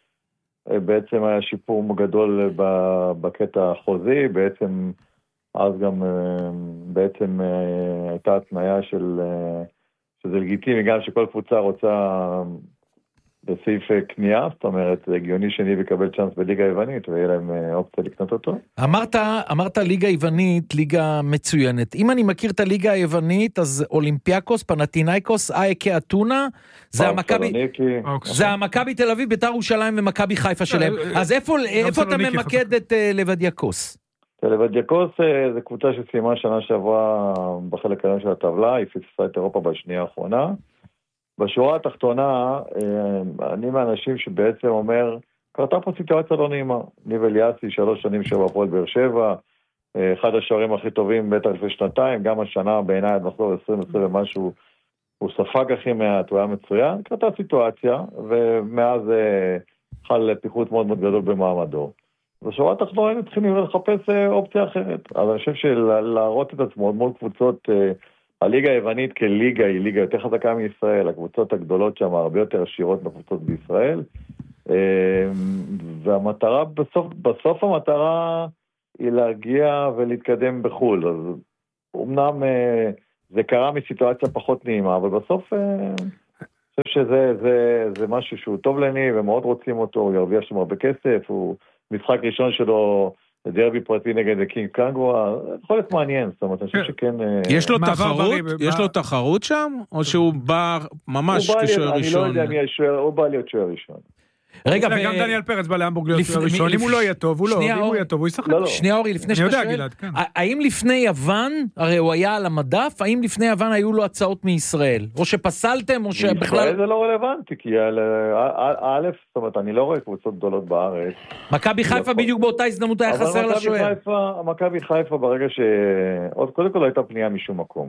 בעצם היה שיפור גדול בקטע החוזי, בעצם... אז גם בעצם הייתה התניה של, שזה לגיטימי, גם שכל קבוצה רוצה בסעיף קנייה, זאת אומרת, זה הגיוני שני ויקבל צ'אנס בליגה היוונית, ויהיה להם אופציה לקנות אותו. אמרת, אמרת ליגה היוונית, ליגה מצוינת. אם אני מכיר את הליגה היוונית, אז אולימפיאקוס, פנתינייקוס, אייקה אתונה, זה המכבי, זה המכבי תל אביב, בית"ר ירושלים ומכבי חיפה שלהם. אז איפה, איפה אתה ממקד את לבדיאקוס? לבדיאקוס זה קבוצה שסיימה שנה שעברה בחלק היום של הטבלה, היא פספסה את אירופה בשנייה האחרונה. בשורה התחתונה, אני מהאנשים שבעצם אומר, קרתה פה סיטואציה לא נעימה. ניב אליאסי, שלוש שנים שבע הפועל באר שבע, אחד השוערים הכי טובים בטח לפני שנתיים, גם השנה בעיניי עד מחזור עשרים עשרים ומשהו, הוא ספג הכי מעט, הוא היה מצוין. קרתה סיטואציה, ומאז חל פיחות מאוד מאוד גדול במעמדו. בשורה התחתונה היינו צריכים לחפש אופציה אחרת. אז אני חושב שלהראות את עצמו, מול קבוצות, הליגה היוונית כליגה היא ליגה יותר חזקה מישראל, הקבוצות הגדולות שם הרבה יותר עשירות בקבוצות בישראל, והמטרה, בסוף, בסוף המטרה היא להגיע ולהתקדם בחול. אז אמנם זה קרה מסיטואציה פחות נעימה, אבל בסוף אני חושב שזה זה, זה משהו שהוא טוב לעני, ומאוד רוצים אותו, הוא ירוויח שם הרבה כסף, הוא משחק ראשון שלו, דרבי פרטי נגד קינג קנגו, יכול להיות מעניין, זאת אומרת, אני חושב שכן... יש לו תחרות? יש לו תחרות שם? או שהוא בא ממש כשוער ראשון? אני לא יודע מי השוער, הוא בא להיות שוער ראשון. רגע, גם דניאל פרץ בא להמבורג להיות שוער ראשון, אם הוא לא יהיה טוב, הוא לא, אם הוא יהיה טוב, הוא ישחק. שנייה אורי, לפני שאתה שואל, האם לפני יוון, הרי הוא היה על המדף, האם לפני יוון היו לו הצעות מישראל? או שפסלתם, או שבכלל... מישראל זה לא רלוונטי, כי א', זאת אומרת, אני לא רואה קבוצות גדולות בארץ. מכבי חיפה בדיוק באותה הזדמנות היה חסר לשוער. אבל מכבי חיפה ברגע ש... עוד קודם כל הייתה פנייה משום מקום.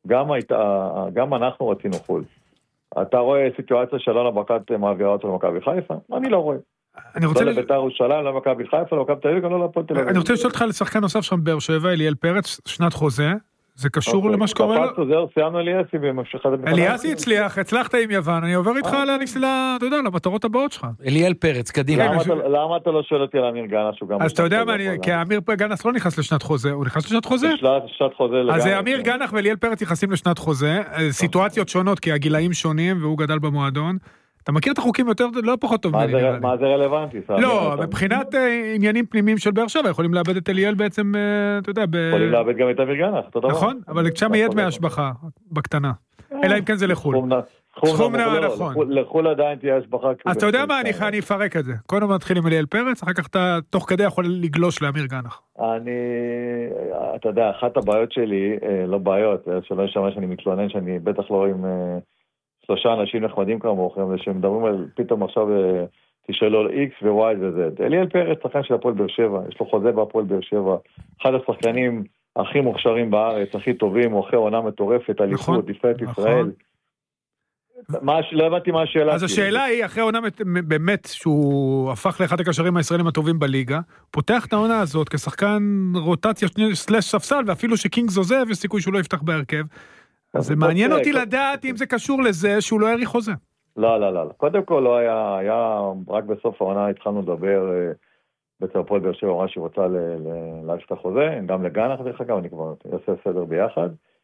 גם אנחנו רצינו חול. אתה רואה סיטואציה שלא ברקת מעבירה אותו למכבי חיפה? אני לא רואה. אני רוצה לא לביתר ירושלים, לא למכבי חיפה, לא למכבי תל אביב, גם לא להפועל תל אביב. אני רוצה לשאול אותך לשחקן נוסף שם באר שבע, אליאל פרץ, שנת חוזה. זה קשור למה שקורה לו? זהו, סיימנו אליאסי בממשכה... אליאסי הצליח, הצלחת עם יוון, אני עובר איתך אתה יודע, למטרות הבאות שלך. אליאל פרץ, קדימה. למה אתה לא שואל אותי על אמיר גנס? אז אתה יודע מה, כי אמיר גנס לא נכנס לשנת חוזה, הוא נכנס לשנת חוזה? לשנת חוזה לגמרי. אז אמיר גנס ואליאל פרץ נכנסים לשנת חוזה, סיטואציות שונות, כי הגילאים שונים, והוא גדל במועדון. אתה מכיר את החוקים יותר, לא פחות טוב. מה זה רלוונטי? לא, מבחינת עניינים פנימיים של באר שבע, יכולים לאבד את אליאל בעצם, אתה יודע, יכולים לאבד גם את אמיר גנס, אותו דבר. נכון, אבל שם יהיה דמי השבחה, בקטנה. אלא אם כן זה לחול. סכום נע, נכון. לחול עדיין תהיה השבחה. אז אתה יודע מה, אני אפרק את זה. קודם נתחיל עם אליאל פרץ, אחר כך אתה תוך כדי יכול לגלוש לאמיר גנח. אני, אתה יודע, אחת הבעיות שלי, לא בעיות, שלא ישמע שאני מתלונן, שאני בטח לא עם שלושה אנשים נחמדים כמוכם, שמדברים על פתאום עכשיו תשאלו על X ו-Y ו-Z. אליאל פרץ, שחקן של הפועל באר שבע, יש לו חוזה בהפועל באר שבע, אחד השחקנים הכי מוכשרים בארץ, הכי טובים, הוא אחרי עונה מטורפת, אליפות, נבחרת ישראל. לא הבנתי מה השאלה. אז השאלה היא, אחרי עונה באמת, שהוא הפך לאחד הקשרים הישראלים הטובים בליגה, פותח את העונה הזאת כשחקן רוטציה סלש ספסל, ואפילו שקינג עוזב, יש סיכוי שהוא לא יפתח בהרכב. אז זה מעניין אותי לדעת אם זה קשור לזה שהוא לא יאריך חוזה. לא, לא, לא. קודם כל לא היה, היה רק בסוף העונה התחלנו לדבר בעצם הפועל באר שבע, שהיא רוצה להאריך את החוזה, גם לגנח דרך אגב, אני כבר אעשה סדר ביחד.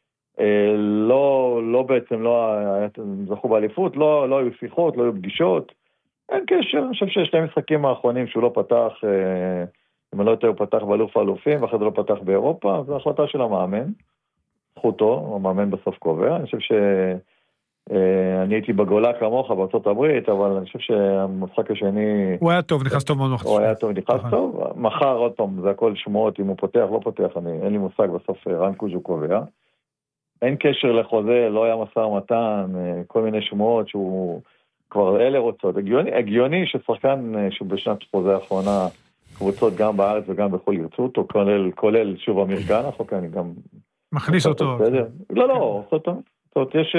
לא, לא בעצם, לא זכו באליפות, לא, לא היו שיחות, לא היו פגישות, אין קשר. אני חושב שיש שני משחקים האחרונים שהוא לא פתח, אם אני לא יודע, הוא פתח באלוף האלופים, ואחרי זה לא פתח באירופה, זו החלטה של המאמן, זכותו, המאמן בסוף קובע. אני חושב שאני הייתי בגולה כמוך בארצות הברית, אבל אני חושב שהמשחק השני... הוא היה טוב, נכנס טוב מאוד מחצי. הוא היה טוב, נכנס טוב. מחר עוד פעם, זה הכל שמועות, אם הוא פותח, לא פותח, אני, אין לי מושג, בסוף רן קוז'ו קובע. אין קשר לחוזה, לא היה מסע ומתן, כל מיני שמועות שהוא כבר אלה רוצות. הגיוני, הגיוני ששחקן שבשנת חוזה האחרונה, קבוצות גם בארץ וגם בחול ירצו אותו, כולל, כולל שוב אמיר גנח, אוקיי, אני גם... מכניס אותו. לא, לא, זאת אומרת, יש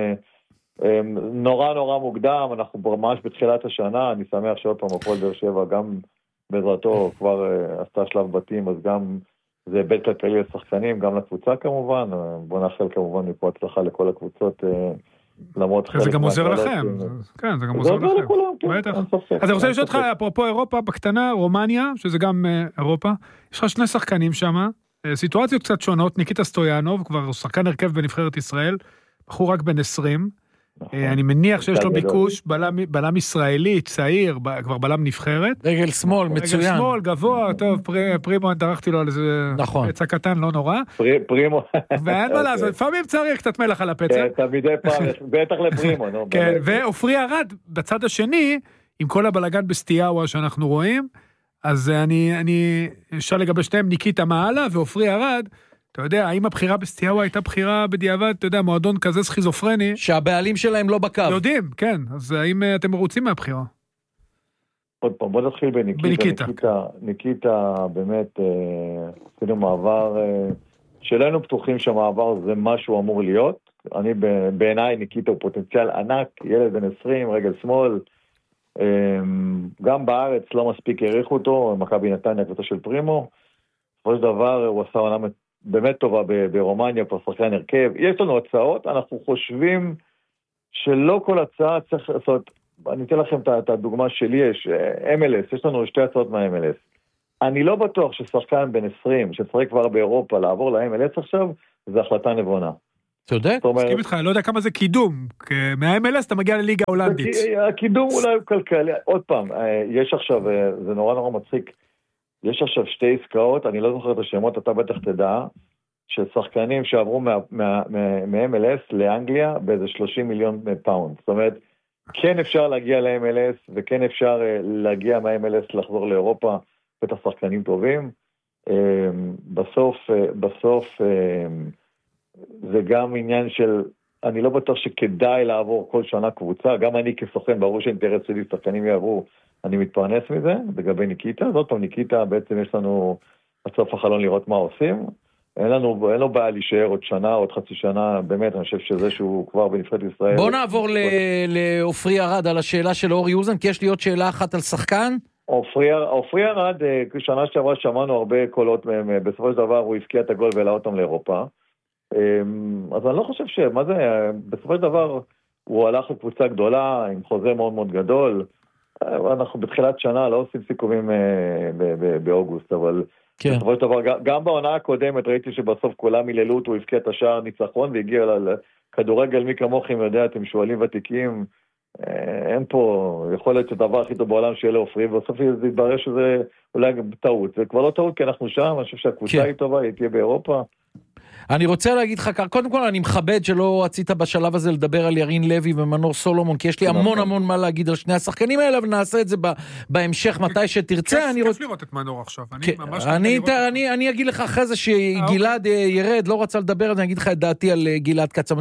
נורא נורא מוקדם, אנחנו ממש בתחילת השנה, אני שמח שעוד פעם הפועל באר שבע, גם בעזרתו כבר עשתה שלב בתים, אז גם... זה בית כלכלי לשחקנים, גם לקבוצה כמובן, בוא נאחל כמובן מפה הצלחה לכל הקבוצות, למרות חלק... זה גם עוזר לכם, כן, זה גם עוזר לכם. אז אני רוצה לשאול אותך, אפרופו אירופה, בקטנה, רומניה, שזה גם אירופה, יש לך שני שחקנים שם, סיטואציות קצת שונות, ניקיטה סטויאנוב, כבר שחקן הרכב בנבחרת ישראל, בחור רק בן עשרים, אני מניח שיש לו ביקוש, בלם ישראלי, צעיר, כבר בלם נבחרת. רגל שמאל, מצוין. רגל שמאל, גבוה, טוב, פרימו, דרכתי לו על איזה פצע קטן, לא נורא. פרימו. ואין מה לעשות, לפעמים צריך קצת מלח על הפצע. כן, תמידי פעם, בטח לפרימו, נו. כן, ואופרי ארד, בצד השני, עם כל הבלגן בסטיאווה שאנחנו רואים, אז אני אשאל לגבי שניהם, ניקיטה מעלה, ואופרי ארד, אתה יודע, האם הבחירה בסטיאווה הייתה בחירה בדיעבד, אתה יודע, מועדון כזה סכיזופרני? שהבעלים שלהם לא בקו. יודעים, כן. אז האם אתם מרוצים מהבחירה? עוד פעם, בוא נתחיל בניקיטה. בניקיטה. ניקיטה, ניקיטה באמת, עשינו מעבר, שלנו פתוחים שהמעבר זה משהו אמור להיות. אני בעיניי, ניקיטה הוא פוטנציאל ענק, ילד בן עשרים, רגל שמאל. גם בארץ לא מספיק העריכו אותו, מכבי נתניה, קבוצה של פרימו. בסופו של דבר הוא עשה עונה באמת טובה ברומניה, פה שחקן הרכב. יש לנו הצעות, אנחנו חושבים שלא כל הצעה צריך לעשות, אני אתן לכם את הדוגמה שלי, יש אם אל אס, יש לנו שתי הצעות מה-אם אל אס. אני לא בטוח ששחקן בן עשרים, שצריך כבר באירופה לעבור ל-אם אל אס עכשיו, זה החלטה נבונה. צודק? מסכים איתך, אני לא יודע כמה זה קידום, מה-אם אל אס אתה מגיע לליגה הולנדית. הקידום אולי הוא כלכלי, עוד פעם, יש עכשיו, זה נורא נורא מצחיק, יש עכשיו שתי עסקאות, אני לא זוכר את השמות, אתה בטח תדע, של שחקנים שעברו מה-אם אל אס לאנגליה באיזה שלושים מיליון פאונד. זאת אומרת, כן אפשר להגיע ל-אם אל אס, וכן אפשר להגיע מה-אם אל אס לחזור לאירופה, בטח שחקנים טובים. בסוף, בסוף, זה גם עניין של, אני לא בטוח שכדאי לעבור כל שנה קבוצה, גם אני כסוכן, ברור שאינטרס שלי שחקנים יעברו, אני מתפרנס מזה, לגבי ניקיטה, זאת פעם ניקיטה, בעצם יש לנו עד סוף החלון לראות מה עושים, אין לנו, אין לו בעיה להישאר עוד שנה, עוד חצי שנה, באמת, אני חושב שזה שהוא כבר בנבחרת ישראל. בוא נעבור לאופרי ארד על השאלה של אורי אוזן, כי יש לי עוד שאלה אחת על שחקן. אופרי ארד, שנה שעברה שמענו הרבה קולות מהם, בסופו של דבר הוא הפקיע את הגול והעלה אותם לאירופה, אז אני לא חושב ש... מה זה? בסופו של דבר הוא הלך לקבוצה גדולה, עם חוזה מאוד מאוד גדול, אנחנו בתחילת שנה לא עושים סיכומים באוגוסט, אבל בסופו של דבר, גם בעונה הקודמת ראיתי שבסוף כולם מיללו אותו, הוא הפקיע את השער ניצחון, והגיע לכדורגל מי כמוכם, יודע, אתם שואלים ותיקים, אין פה, יכול להיות שדבר הכי טוב בעולם שיהיה לאופרי, ובסוף זה יתברר שזה אולי טעות, זה כבר לא טעות כי אנחנו שם, אני חושב שהקבוצה היא טובה, היא תהיה באירופה. אני רוצה להגיד לך, קודם כל אני מכבד שלא רצית בשלב הזה לדבר על ירין לוי ומנור סולומון, כי יש לי המון המון מה להגיד על שני השחקנים האלה, ונעשה את זה בהמשך מתי שתרצה. כיף לראות את מנור עכשיו, אני אגיד לך אחרי זה שגלעד ירד, לא רצה לדבר, אני אגיד לך את דעתי על גלעד קצה.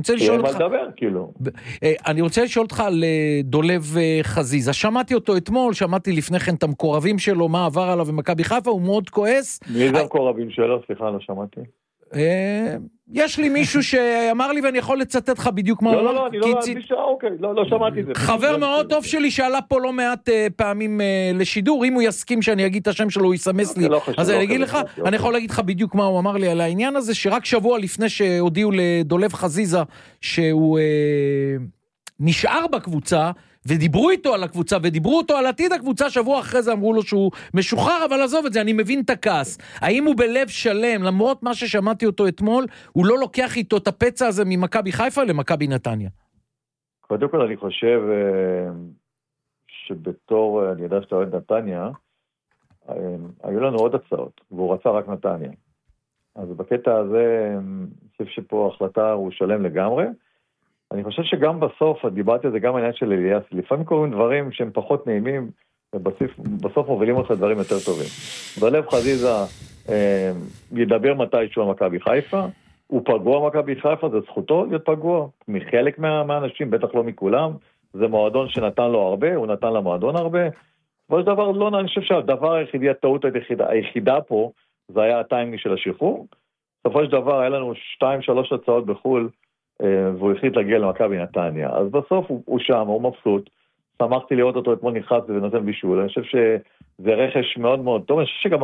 אני רוצה לשאול אותך על דולב חזיזה, שמעתי אותו אתמול, שמעתי לפני כן את המקורבים שלו, מה עבר עליו ומכבי חיפה, הוא מאוד כועס. מי זה המקורבים שלו? סליחה, לא שמעתי. יש לי מישהו שאמר לי ואני יכול לצטט לך בדיוק מה הוא אמר. לא, לא, אני לא, לא שמעתי את זה. חבר מאוד טוב שלי שעלה פה לא מעט פעמים לשידור, אם הוא יסכים שאני אגיד את השם שלו, הוא יסמס לי, אז אני אגיד לך, אני יכול להגיד לך בדיוק מה הוא אמר לי על העניין הזה, שרק שבוע לפני שהודיעו לדולב חזיזה שהוא נשאר בקבוצה, ודיברו איתו על הקבוצה, ודיברו אותו על עתיד הקבוצה, שבוע אחרי זה אמרו לו שהוא משוחרר, אבל עזוב את זה, אני מבין את הכעס. האם הוא בלב שלם, למרות מה ששמעתי אותו אתמול, הוא לא לוקח איתו את הפצע הזה ממכבי חיפה למכבי נתניה? קודם כל אני חושב שבתור, אני יודע שאתה אוהד נתניה, היו לנו עוד הצעות, והוא רצה רק נתניה. אז בקטע הזה, אני חושב שפה ההחלטה הוא שלם לגמרי, אני חושב שגם בסוף, דיברתי על זה גם העניין של אליאס, לפעמים קוראים דברים שהם פחות נעימים, ובסוף מובילים אותך דברים יותר טובים. דולב חזיזה אה, ידבר מתישהו על מכבי חיפה, הוא פגוע מכבי חיפה, זה זכותו להיות פגוע, מחלק מה, מהאנשים, בטח לא מכולם, זה מועדון שנתן לו הרבה, הוא נתן למועדון הרבה, אבל זה דבר לא, אני חושב שהדבר היחידי, הטעות היחידה, היחידה פה, זה היה הטיימינג של השחרור, בסופו של דבר היה לנו שתיים, שלוש הצעות בחול, והוא החליט להגיע למכבי נתניה, אז בסוף הוא, הוא שם, הוא מבסוט, שמחתי לראות אותו אתמול נכנס ונותן בישול, אני חושב שזה רכש מאוד מאוד טוב, אני חושב שגם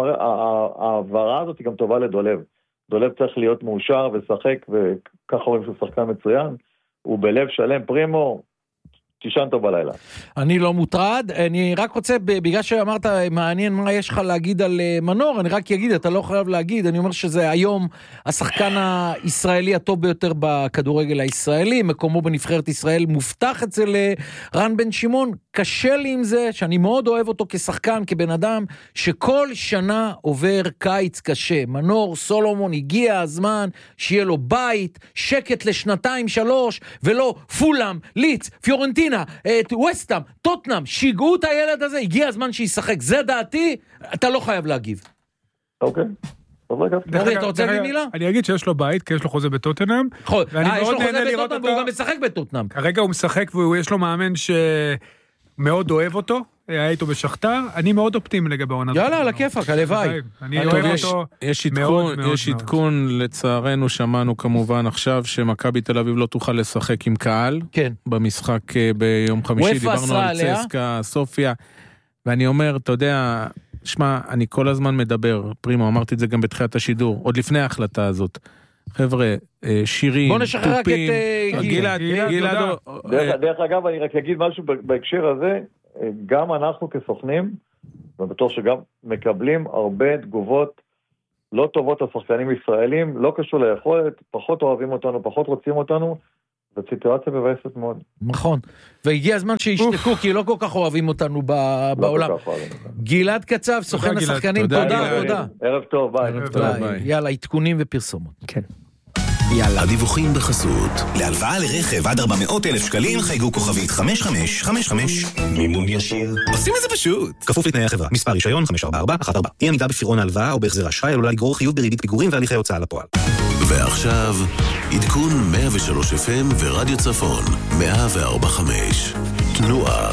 העברה הזאת היא גם טובה לדולב, דולב צריך להיות מאושר ושחק, וככה רואים שהוא שחקן מצוין, הוא בלב שלם פרימו, תישן טוב בלילה. אני לא מוטרד, אני רק רוצה, בגלל שאמרת, מעניין מה יש לך להגיד על מנור, אני רק אגיד, אתה לא חייב להגיד, אני אומר שזה היום השחקן הישראלי הטוב ביותר בכדורגל הישראלי, מקומו בנבחרת ישראל מובטח אצל רן בן שמעון, קשה לי עם זה, שאני מאוד אוהב אותו כשחקן, כבן אדם, שכל שנה עובר קיץ קשה, מנור סולומון, הגיע הזמן שיהיה לו בית, שקט לשנתיים שלוש, ולא פולאם, ליץ, פיורנטינה, את ווסטהאם, טוטנהאם, שיגעו את הילד הזה, הגיע הזמן שישחק, זה דעתי, אתה לא חייב להגיב. אוקיי. אתה רוצה להגיד מילה? אני אגיד שיש לו בית, כי יש לו חוזה בטוטנהאם. יש לו חוזה בטוטנהאם, והוא גם משחק בטוטנהאם. כרגע הוא משחק, ויש לו מאמן שמאוד אוהב אותו, היה איתו בשכתר, אני מאוד אופטימי לגבי העונה. יאללה, על הכיפק, הלוואי. אני אוהב אותו מאוד מאוד. יש עדכון, לצערנו שמענו כמובן עכשיו, שמכבי תל אביב לא תוכל לשחק עם קהל, במשחק ביום חמישי, דיברנו על צסקה, סופיה, ואני אומר, אתה יודע, שמע, אני כל הזמן מדבר, פרימו, אמרתי את זה גם בתחילת השידור, עוד לפני ההחלטה הזאת, חבר'ה, שירים, בוא נשחרר רק את גלעד, גלעד. דרך אגב, אני רק אגיד משהו בהקשר הזה, גם אנחנו כסוכנים, ובטוח שגם מקבלים הרבה תגובות לא טובות לשחקנים ישראלים, לא קשור ליכולת, פחות אוהבים אותנו, פחות רוצים אותנו, זו סיטואציה מבאסת מאוד. נכון, והגיע הזמן שישתקו, כי לא כל כך אוהבים אותנו בעולם. גלעד קצב, סוכן השחקנים, תודה, תודה. ערב טוב, ביי. יאללה, עדכונים ופרסומות. כן. יאללה. הדיווחים בחסות. להלוואה לרכב עד ארבע מאות אלף שקלים חייגו כוכבית חמש חמש חמש חמש. מימון ישיר. עושים את זה פשוט. כפוף לתנאי החברה. מספר רישיון חמש ארבע ארבע אחת ארבע. אי עמידה בפירעון ההלוואה או בהחזר אשראי עלולה לגרור חיוב בריבית פיגורים והליכי הוצאה לפועל. ועכשיו, עדכון מאה ושלוש אף אם ורדיו צפון מאה וארבע חמש. תנועה.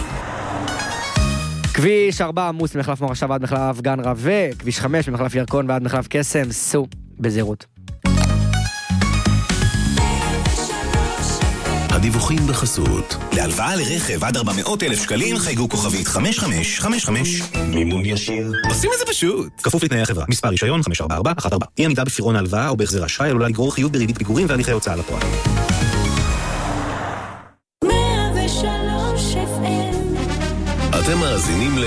כביש ארבע עמוס ממחלף מורשה ועד מחלף גן רווה, כביש חמש ממחלף ירקון ועד מחלף קסם, סעו בזהירות. הדיווחים בחסות. להלוואה לרכב עד ארבע מאות אלף שקלים חייגו כוכבית חמש חמש חמש חמש. מימון ישיר. עושים את זה פשוט. כפוף לתנאי החברה. מספר רישיון חמש ארבע ארבע אחת ארבע. אי עמידה בפירעון ההלוואה או בהחזר אשראי עלולה לגרור חיוב בריבית פיגורים והליכי הוצאה לפועל. מאה ושלוש אף אם. אתם מאזינים ל...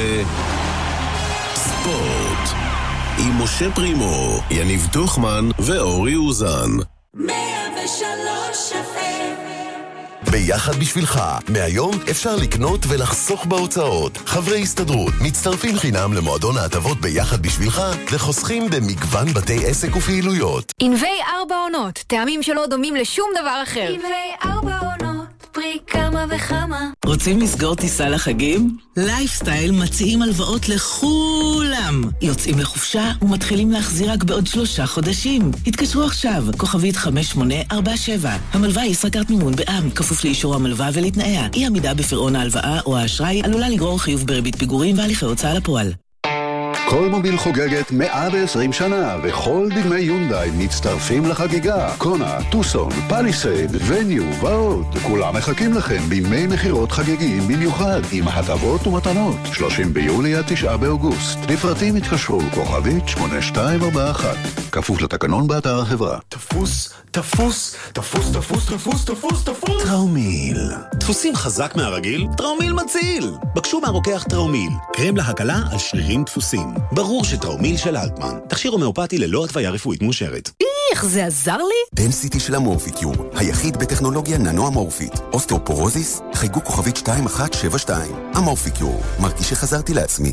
ספורט. עם משה פרימו, יניב תוכמן ואורי אוזן. מאה ושלוש אף אם. ביחד בשבילך, מהיום אפשר לקנות ולחסוך בהוצאות. חברי הסתדרות מצטרפים חינם למועדון ההטבות ביחד בשבילך, וחוסכים במגוון בתי עסק ופעילויות. ענבי ארבע עונות, טעמים שלא דומים לשום דבר אחר. ענבי ארבע עונות, פרי כמה וכמה. רוצים לסגור טיסה לחגים? לייפסטייל מציעים הלוואות לכולם. יוצאים לחופשה ומתחילים להחזיר רק בעוד שלושה חודשים. התקשרו עכשיו, כוכבית חמש שמונה ארבע שבע. המלווה היא ישראכרט מימון בע"מ, כפוף לאישור המלווה ולתנאיה. אי עמידה בפירעון ההלוואה או האשראי עלולה לגרור חיוב בריבית פיגורים והליכי הוצאה לפועל. קולמוביל חוגגת מאה ועשרים שנה, וכל דגמי יונדאי מצטרפים לחגיגה. קונה, טוסון, פליסייד, וניו ועוד. כולם מחכים לכם בימי מחירות חגיגיים במיוחד, עם הטבות ומתנות. שלושים ביולי עד תשעה באוגוסט. לפרטים התקשרו, כוכבית שמונה שתיים ארבע אחת. כפוף לתקנון באתר החברה. תפוס, תפוס, תפוס, תפוס, תפוס, תפוס, תפוס. טראומיל. דפוסים חזק מהרגיל? טראומיל מציל. בקשו מהרוקח טראומיל. קרם להקלה על שרירים דפוסים. ברור שטראומיל של אלטמן. תכשיר הומאופתי ללא התוויה רפואית מאושרת. איך זה עזר לי? דנסיטי של המורפיקיור, היחיד בטכנולוגיה ננו-אמורפית. אוסטאופורוזיס, חייגו כוכבית שתיים אחת שבע שתיים. המורפיקיור, מרגיש שחזרתי לעצמי.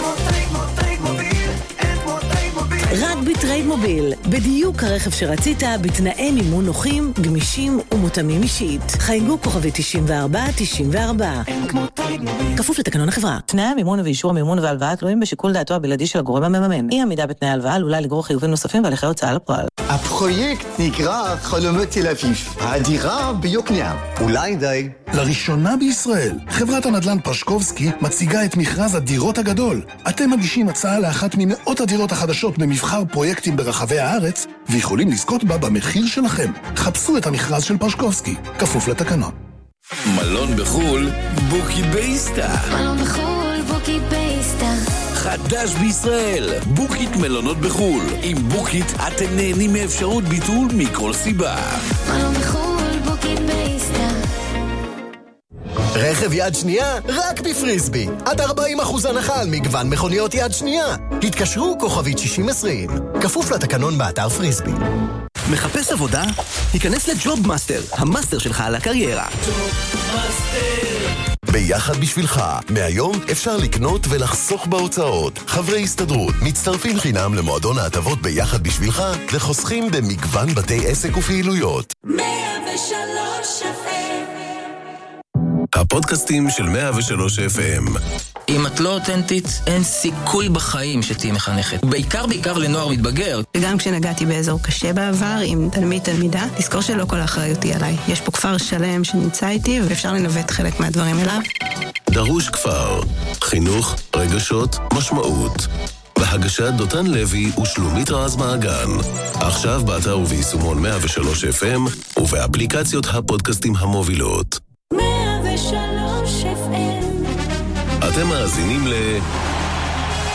רק בטרייד מוביל, בדיוק הרכב שרצית, בתנאי מימון נוחים, גמישים ומותאמים אישית. חייגו כוכבית תשעים וארבע תשעים וארבע. כפוף לתקנון החברה. תנאי המימון ואישור המימון והלוואה תלויים בשיקול דעתו הבלעדי של הגורם המממן. אי עמידה בתנאי הלוואה עלולה לגרור חיובים נוספים והליכי הוצאה לפועל. הפרויקט נקרא חלומות תל אביב, הדירה ביוקנעם. אולי די. לראשונה בישראל, חברת הנדל"ן פשקובסקי מציגה את מכרז הדירות הגדול. אתם מגישים הצעה לאחת ממאות הדירות החדשות במבחר פרויקטים ברחבי הארץ, ויכולים לזכות בה במחיר שלכם. חפשו את המכרז של פשקובסקי, כפוף לתקנון. מלון בחול, בוקי בייסטה. מלון בחול, בוקי בייסטה. חדש בישראל, בוקית מלונות בחול. עם בוקית אתם נהנים מאפשרות ביטול מכל סיבה. מלון בחול, בוקי בייסטה. רכב יד שנייה, רק בפריסבי. עד ארבעים אחוז הנחה על מגוון מכוניות יד שנייה. התקשרו כוכבית שישים עשרים. כפוף לתקנון באתר פריסבי. מחפש עבודה? היכנס לג'וב מאסטר, המאסטר שלך על הקריירה. ביחד בשבילך, מהיום אפשר לקנות ולחסוך בהוצאות. חברי הסתדרות מצטרפים חינם למועדון ההטבות ביחד בשבילך, וחוסכים במגוון בתי עסק ופעילויות. מאה ושלוש אף אם. הפודקאסטים של מאה ושלוש אף אם. אם את לא אותנטית, אין סיכוי בחיים שתהי מחנכת. בעיקר בעיקר לנוער מתבגר. וגם כשנגעתי באזור קשה בעבר עם תלמיד תלמידה, לזכור שלא כל האחריות היא עליי. יש פה כפר שלם שנמצא איתי, ואפשר לנווט חלק מהדברים אליו. דרוש כפר. חינוך, רגשות, משמעות. בהגשת דותן לוי ושלומית רז מעגן. עכשיו באתר וביישומון מאה ושלוש אף אם, ובאפליקציות הפודקאסטים המובילות. מאה ושלוש אף אם. אתם מאזינים ל...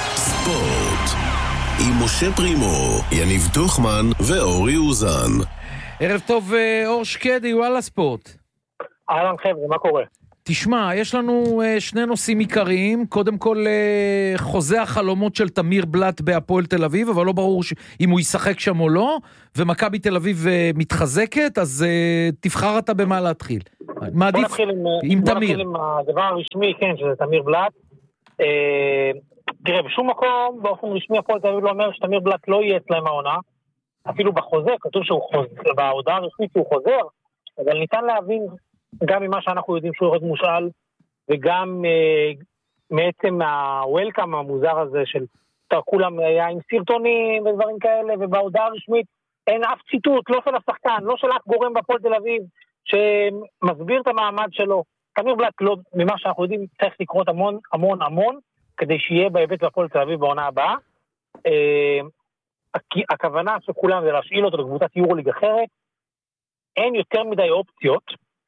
ספורט. עם משה פרימו, יניב תוכמן ואורי אוזן. ערב טוב, אור שקדי, וואלה ספורט. אהלן חבר'ה, מה קורה? תשמע, יש לנו שני נושאים עיקריים, קודם כל חוזה החלומות של תמיר בלט בהפועל תל אביב, אבל לא ברור אם הוא ישחק שם או לא, ומכבי תל אביב מתחזקת, אז תבחר אתה במה להתחיל. מה עדיף? בוא נתחיל עם, עם בוא תמיר. נתחיל עם הדבר הרשמי, כן, שזה תמיר בלט. אה, תראה, בשום מקום, באופן רשמי, הפועל תל אביב לא אומר שתמיר בלט לא יהיה אצלם העונה, אפילו בחוזה, כתוב שהוא חוזר, בהודעה הרשמית שהוא חוזר, אבל ניתן להבין גם ממה שאנחנו יודעים שהוא יורד מושאל, וגם אה, מעצם הוולקאם המוזר הזה של כולם היה עם סרטונים ודברים כאלה, ובהודעה הרשמית אין אף ציטוט, לא של השחקן, לא של אף גורם בפועל תל אביב, שמסביר את המעמד שלו. תמיר בלט, לא, ממה שאנחנו יודעים, צריך לקרות המון, המון, המון, כדי שיהיה בהיבט בפועל תל אביב בעונה הבאה. אה, הכוונה של כולם זה להשאיל אותו לקבוצת יורוליג אחרת, אין יותר מדי אופציות,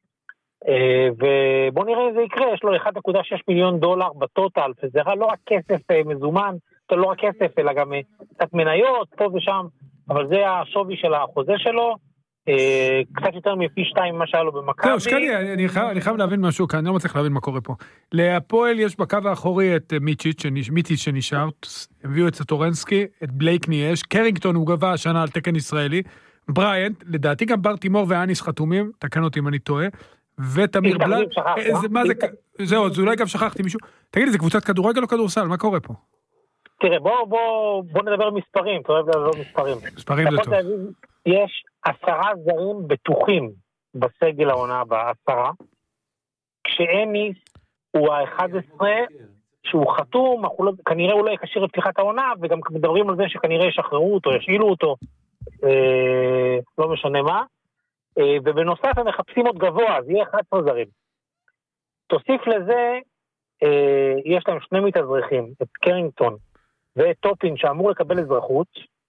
ובוא נראה אם זה יקרה, יש לו אחד נקודה שש מיליון דולר בטוטל, וזה לא רק כסף מזומן, לא רק כסף, אלא גם קצת מניות, פה ושם, אבל זה השווי של החוזה שלו, קצת יותר מפי שתיים מה שהיה לו במכבי. זהו, שקדי, אני חייב, אני חייב להבין משהו כאן, אני לא מצליח להבין מה קורה פה. להפועל יש בקו האחורי את מיצ'יץ' מיצ'יץ' שנשאר, הביאו את סטורנסקי, את בלייקני יש, קרינגטון הוא גבה השנה על תקן ישראלי, בריינט, לדעתי גם בר תימור ואניס חתומים, תקן אותי אם אני טועה, ותמיר בלט, מה זה, זהו, אז אולי גם שכחתי מישהו, תגיד לי, זה קבוצת כדורגל או כדורסל, מה קורה פה? תראה, בוא, בוא, בוא נדבר מספרים, אתה אוהב לדבר מספרים. מספרים זה טוב. יש עשרה זרים בטוחים בסגל העונה הבאה, עשרה, כשאניס הוא ה-אחד עשר שהוא חתום, לא, כנראה הוא לא יקשיר לפתיחת העונה, וגם מדברים על זה שכנראה ישחררו אותו, ישאילו אותו, אה, לא משנה מה, אה, ובנוסף הם מחפשים עוד גבוה, אז יהיה אחד עשר זרים. תוסיף לזה, אה, יש להם שני מתאזרחים, את קרינגטון ואת טופין שאמור לקבל אזרחות,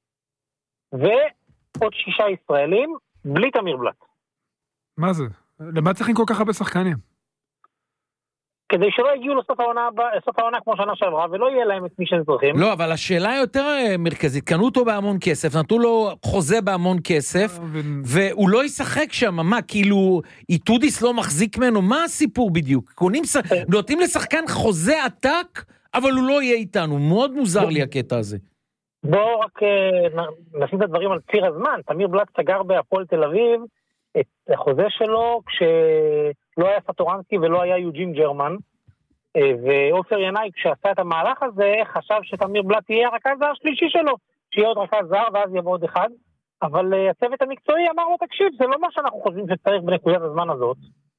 ועוד שישה ישראלים, בלי תמיר בלט. מה זה? למה צריכים כל כך הרבה שחקנים? כדי שלא יגיעו לסוף העונה, לסוף העונה כמו שנה שעברה, ולא יהיה להם את מי שצריכים. לא, אבל השאלה יותר מרכזית, קנו אותו בהמון כסף, נתנו לו חוזה בהמון כסף, והוא לא ישחק שם, מה, כאילו, איתודיס לא מחזיק ממנו, מה הסיפור בדיוק? קונים, נותנים לשחקן חוזה עתק, אבל הוא לא יהיה איתנו, מאוד מוזר לי הקטע הזה. בואו רק נשים את הדברים על ציר הזמן, תמיר בלט סגר בהפועל תל אביב, את החוזה שלו כשלא היה סטורנסקי ולא היה יוג'ין ג'רמן, ואופר ינאי כשעשה את המהלך הזה חשב שתמיר בלט יהיה הרכז השלישי שלו, שיהיה עוד רכז זר ואז יבוא עוד אחד, אבל הצוות המקצועי אמר לו תקשיב, זה לא מה שאנחנו חושבים שצריך בנקודת הזמן הזאת,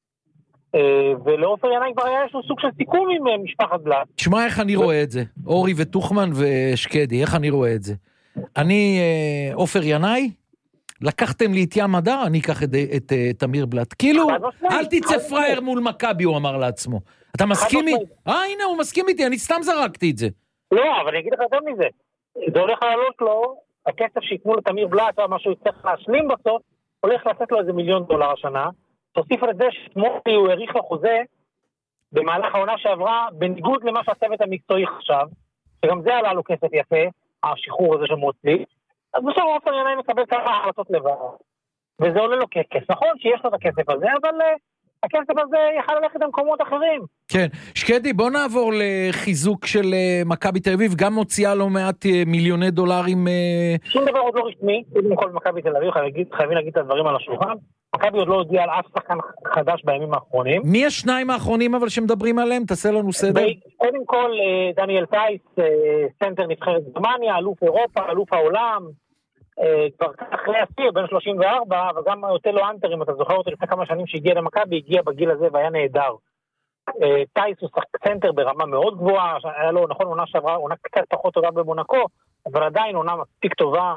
ולאופר ינאי כבר היה יש לו סוג של סיכום עם משפחת בלט. תשמע איך אני רואה את זה, אורי וטוחמן ושקדי, איך אני רואה את זה. אני, אופר ינאי, לקחתם לי את ים הדר, אני אקח את, את, את תמיר בלט. כאילו, אל תצא פרייר מול מכבי, הוא אמר לעצמו. אתה מסכים איתי? אה, הנה, הוא מסכים איתי, אני סתם זרקתי את זה. לא, אבל אני אגיד לך יותר מזה. זה הולך לעלות לו, הכסף שיקנו לתמיר בלט, או משהו יצטרך להשלים בסוף, הולך לתת לו איזה מיליון דולר השנה. תוסיף על זה ששמותי הוא העריך לו חוזה, במהלך העונה שעברה, בניגוד למה שהצוות המקצועי חשב, שגם זה עלה לו כסף יפה, השחרור הזה שמוציא, אז בסוף אופר ינאי מקבל כמה החלטות לבד, וזה עולה לו כסף. נכון שיש לו את הכסף הזה, אבל uh, הכסף הזה יכל ללכת למקומות אחרים. כן, שקדי, בוא נעבור לחיזוק של uh, מכבי תל אביב, גם מוציאה לא מעט uh, מיליוני דולרים. Uh... שום דבר עוד לא רשמי, קודם כל מכבי תל אביב, חייבים, חייבים להגיד את הדברים על השולחן, מכבי עוד לא הודיע על אף שחקן חדש בימים האחרונים. מי השניים האחרונים אבל שמדברים עליהם? תעשה לנו סדר. קודם כל, דניאל טייס, סנטר נבחרת גרמניה, אלוף אירופה, אלוף העולם, כבר אחרי הסיר, בין שלושים וארבע, אבל גם אוטלו אנטר, אם אתה זוכר אותו לפני כמה שנים שהגיע למכבי, הגיע בגיל הזה והיה נהדר. טייס הוא סנטר ברמה מאוד גבוהה, היה לו, נכון, עונה שעברה, עונה קצת פחות טובה במונקו, אבל עדיין עונה מספיק טובה,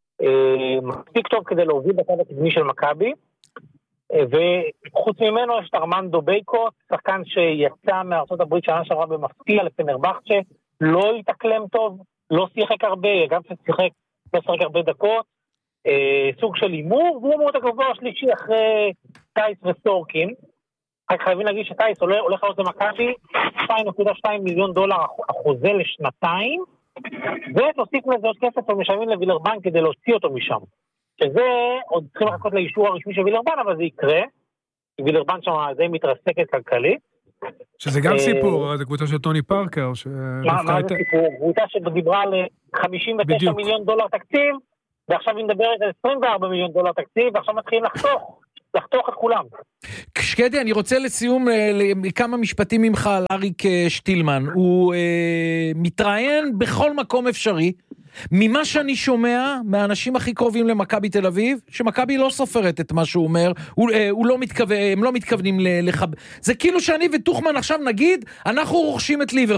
מספיק טוב כדי להוביל בצד הקדמי של מכבי. וחוץ ממנו יש את ארמנדו בייקוט, שחקן שיצא מארצות הברית שנה שעברה במפתיע לפנרבחצ'ה, לא התאקלם טוב, לא שיחק הרבה, גם ששיחק לא שיחק הרבה דקות, אה, סוג של אימור, והוא אמור את הגבוה השלישי אחרי טייס וסורקין. רק חייבים להגיד שטייס הולך לעשות למכבי שתיים נקודה שתיים מיליון דולר החוזה לשנתיים, ותוסיף לזה עוד כסף ומשלמים לווילרבן כדי להוציא אותו משם. שזה, עוד צריכים לחכות לאישור הרשמי של וילרבן, אבל זה יקרה. וילרבן שם די מתרסקת כלכלית. שזה גם סיפור, זה קבוצה של טוני פארקר. מה זה סיפור? קבוצה שדיברה על חמישים ותשע מיליון דולר תקציב, ועכשיו היא מדברת על עשרים וארבעה מיליון דולר תקציב, ועכשיו מתחילים לחתוך, לחתוך את כולם. שקדי, אני רוצה לסיום כמה משפטים ממך על אריק שטילמן. הוא אה, מתראיין בכל מקום אפשרי, ממה שאני שומע מהאנשים הכי קרובים למכבי תל אביב, שמכבי לא סופרת את מה שהוא אומר, הוא, אה, הוא לא מתכוון, הם לא מתכוונים לחב... זה כאילו שאני וטוחמן עכשיו נגיד, אנחנו רוכשים את ליברפול.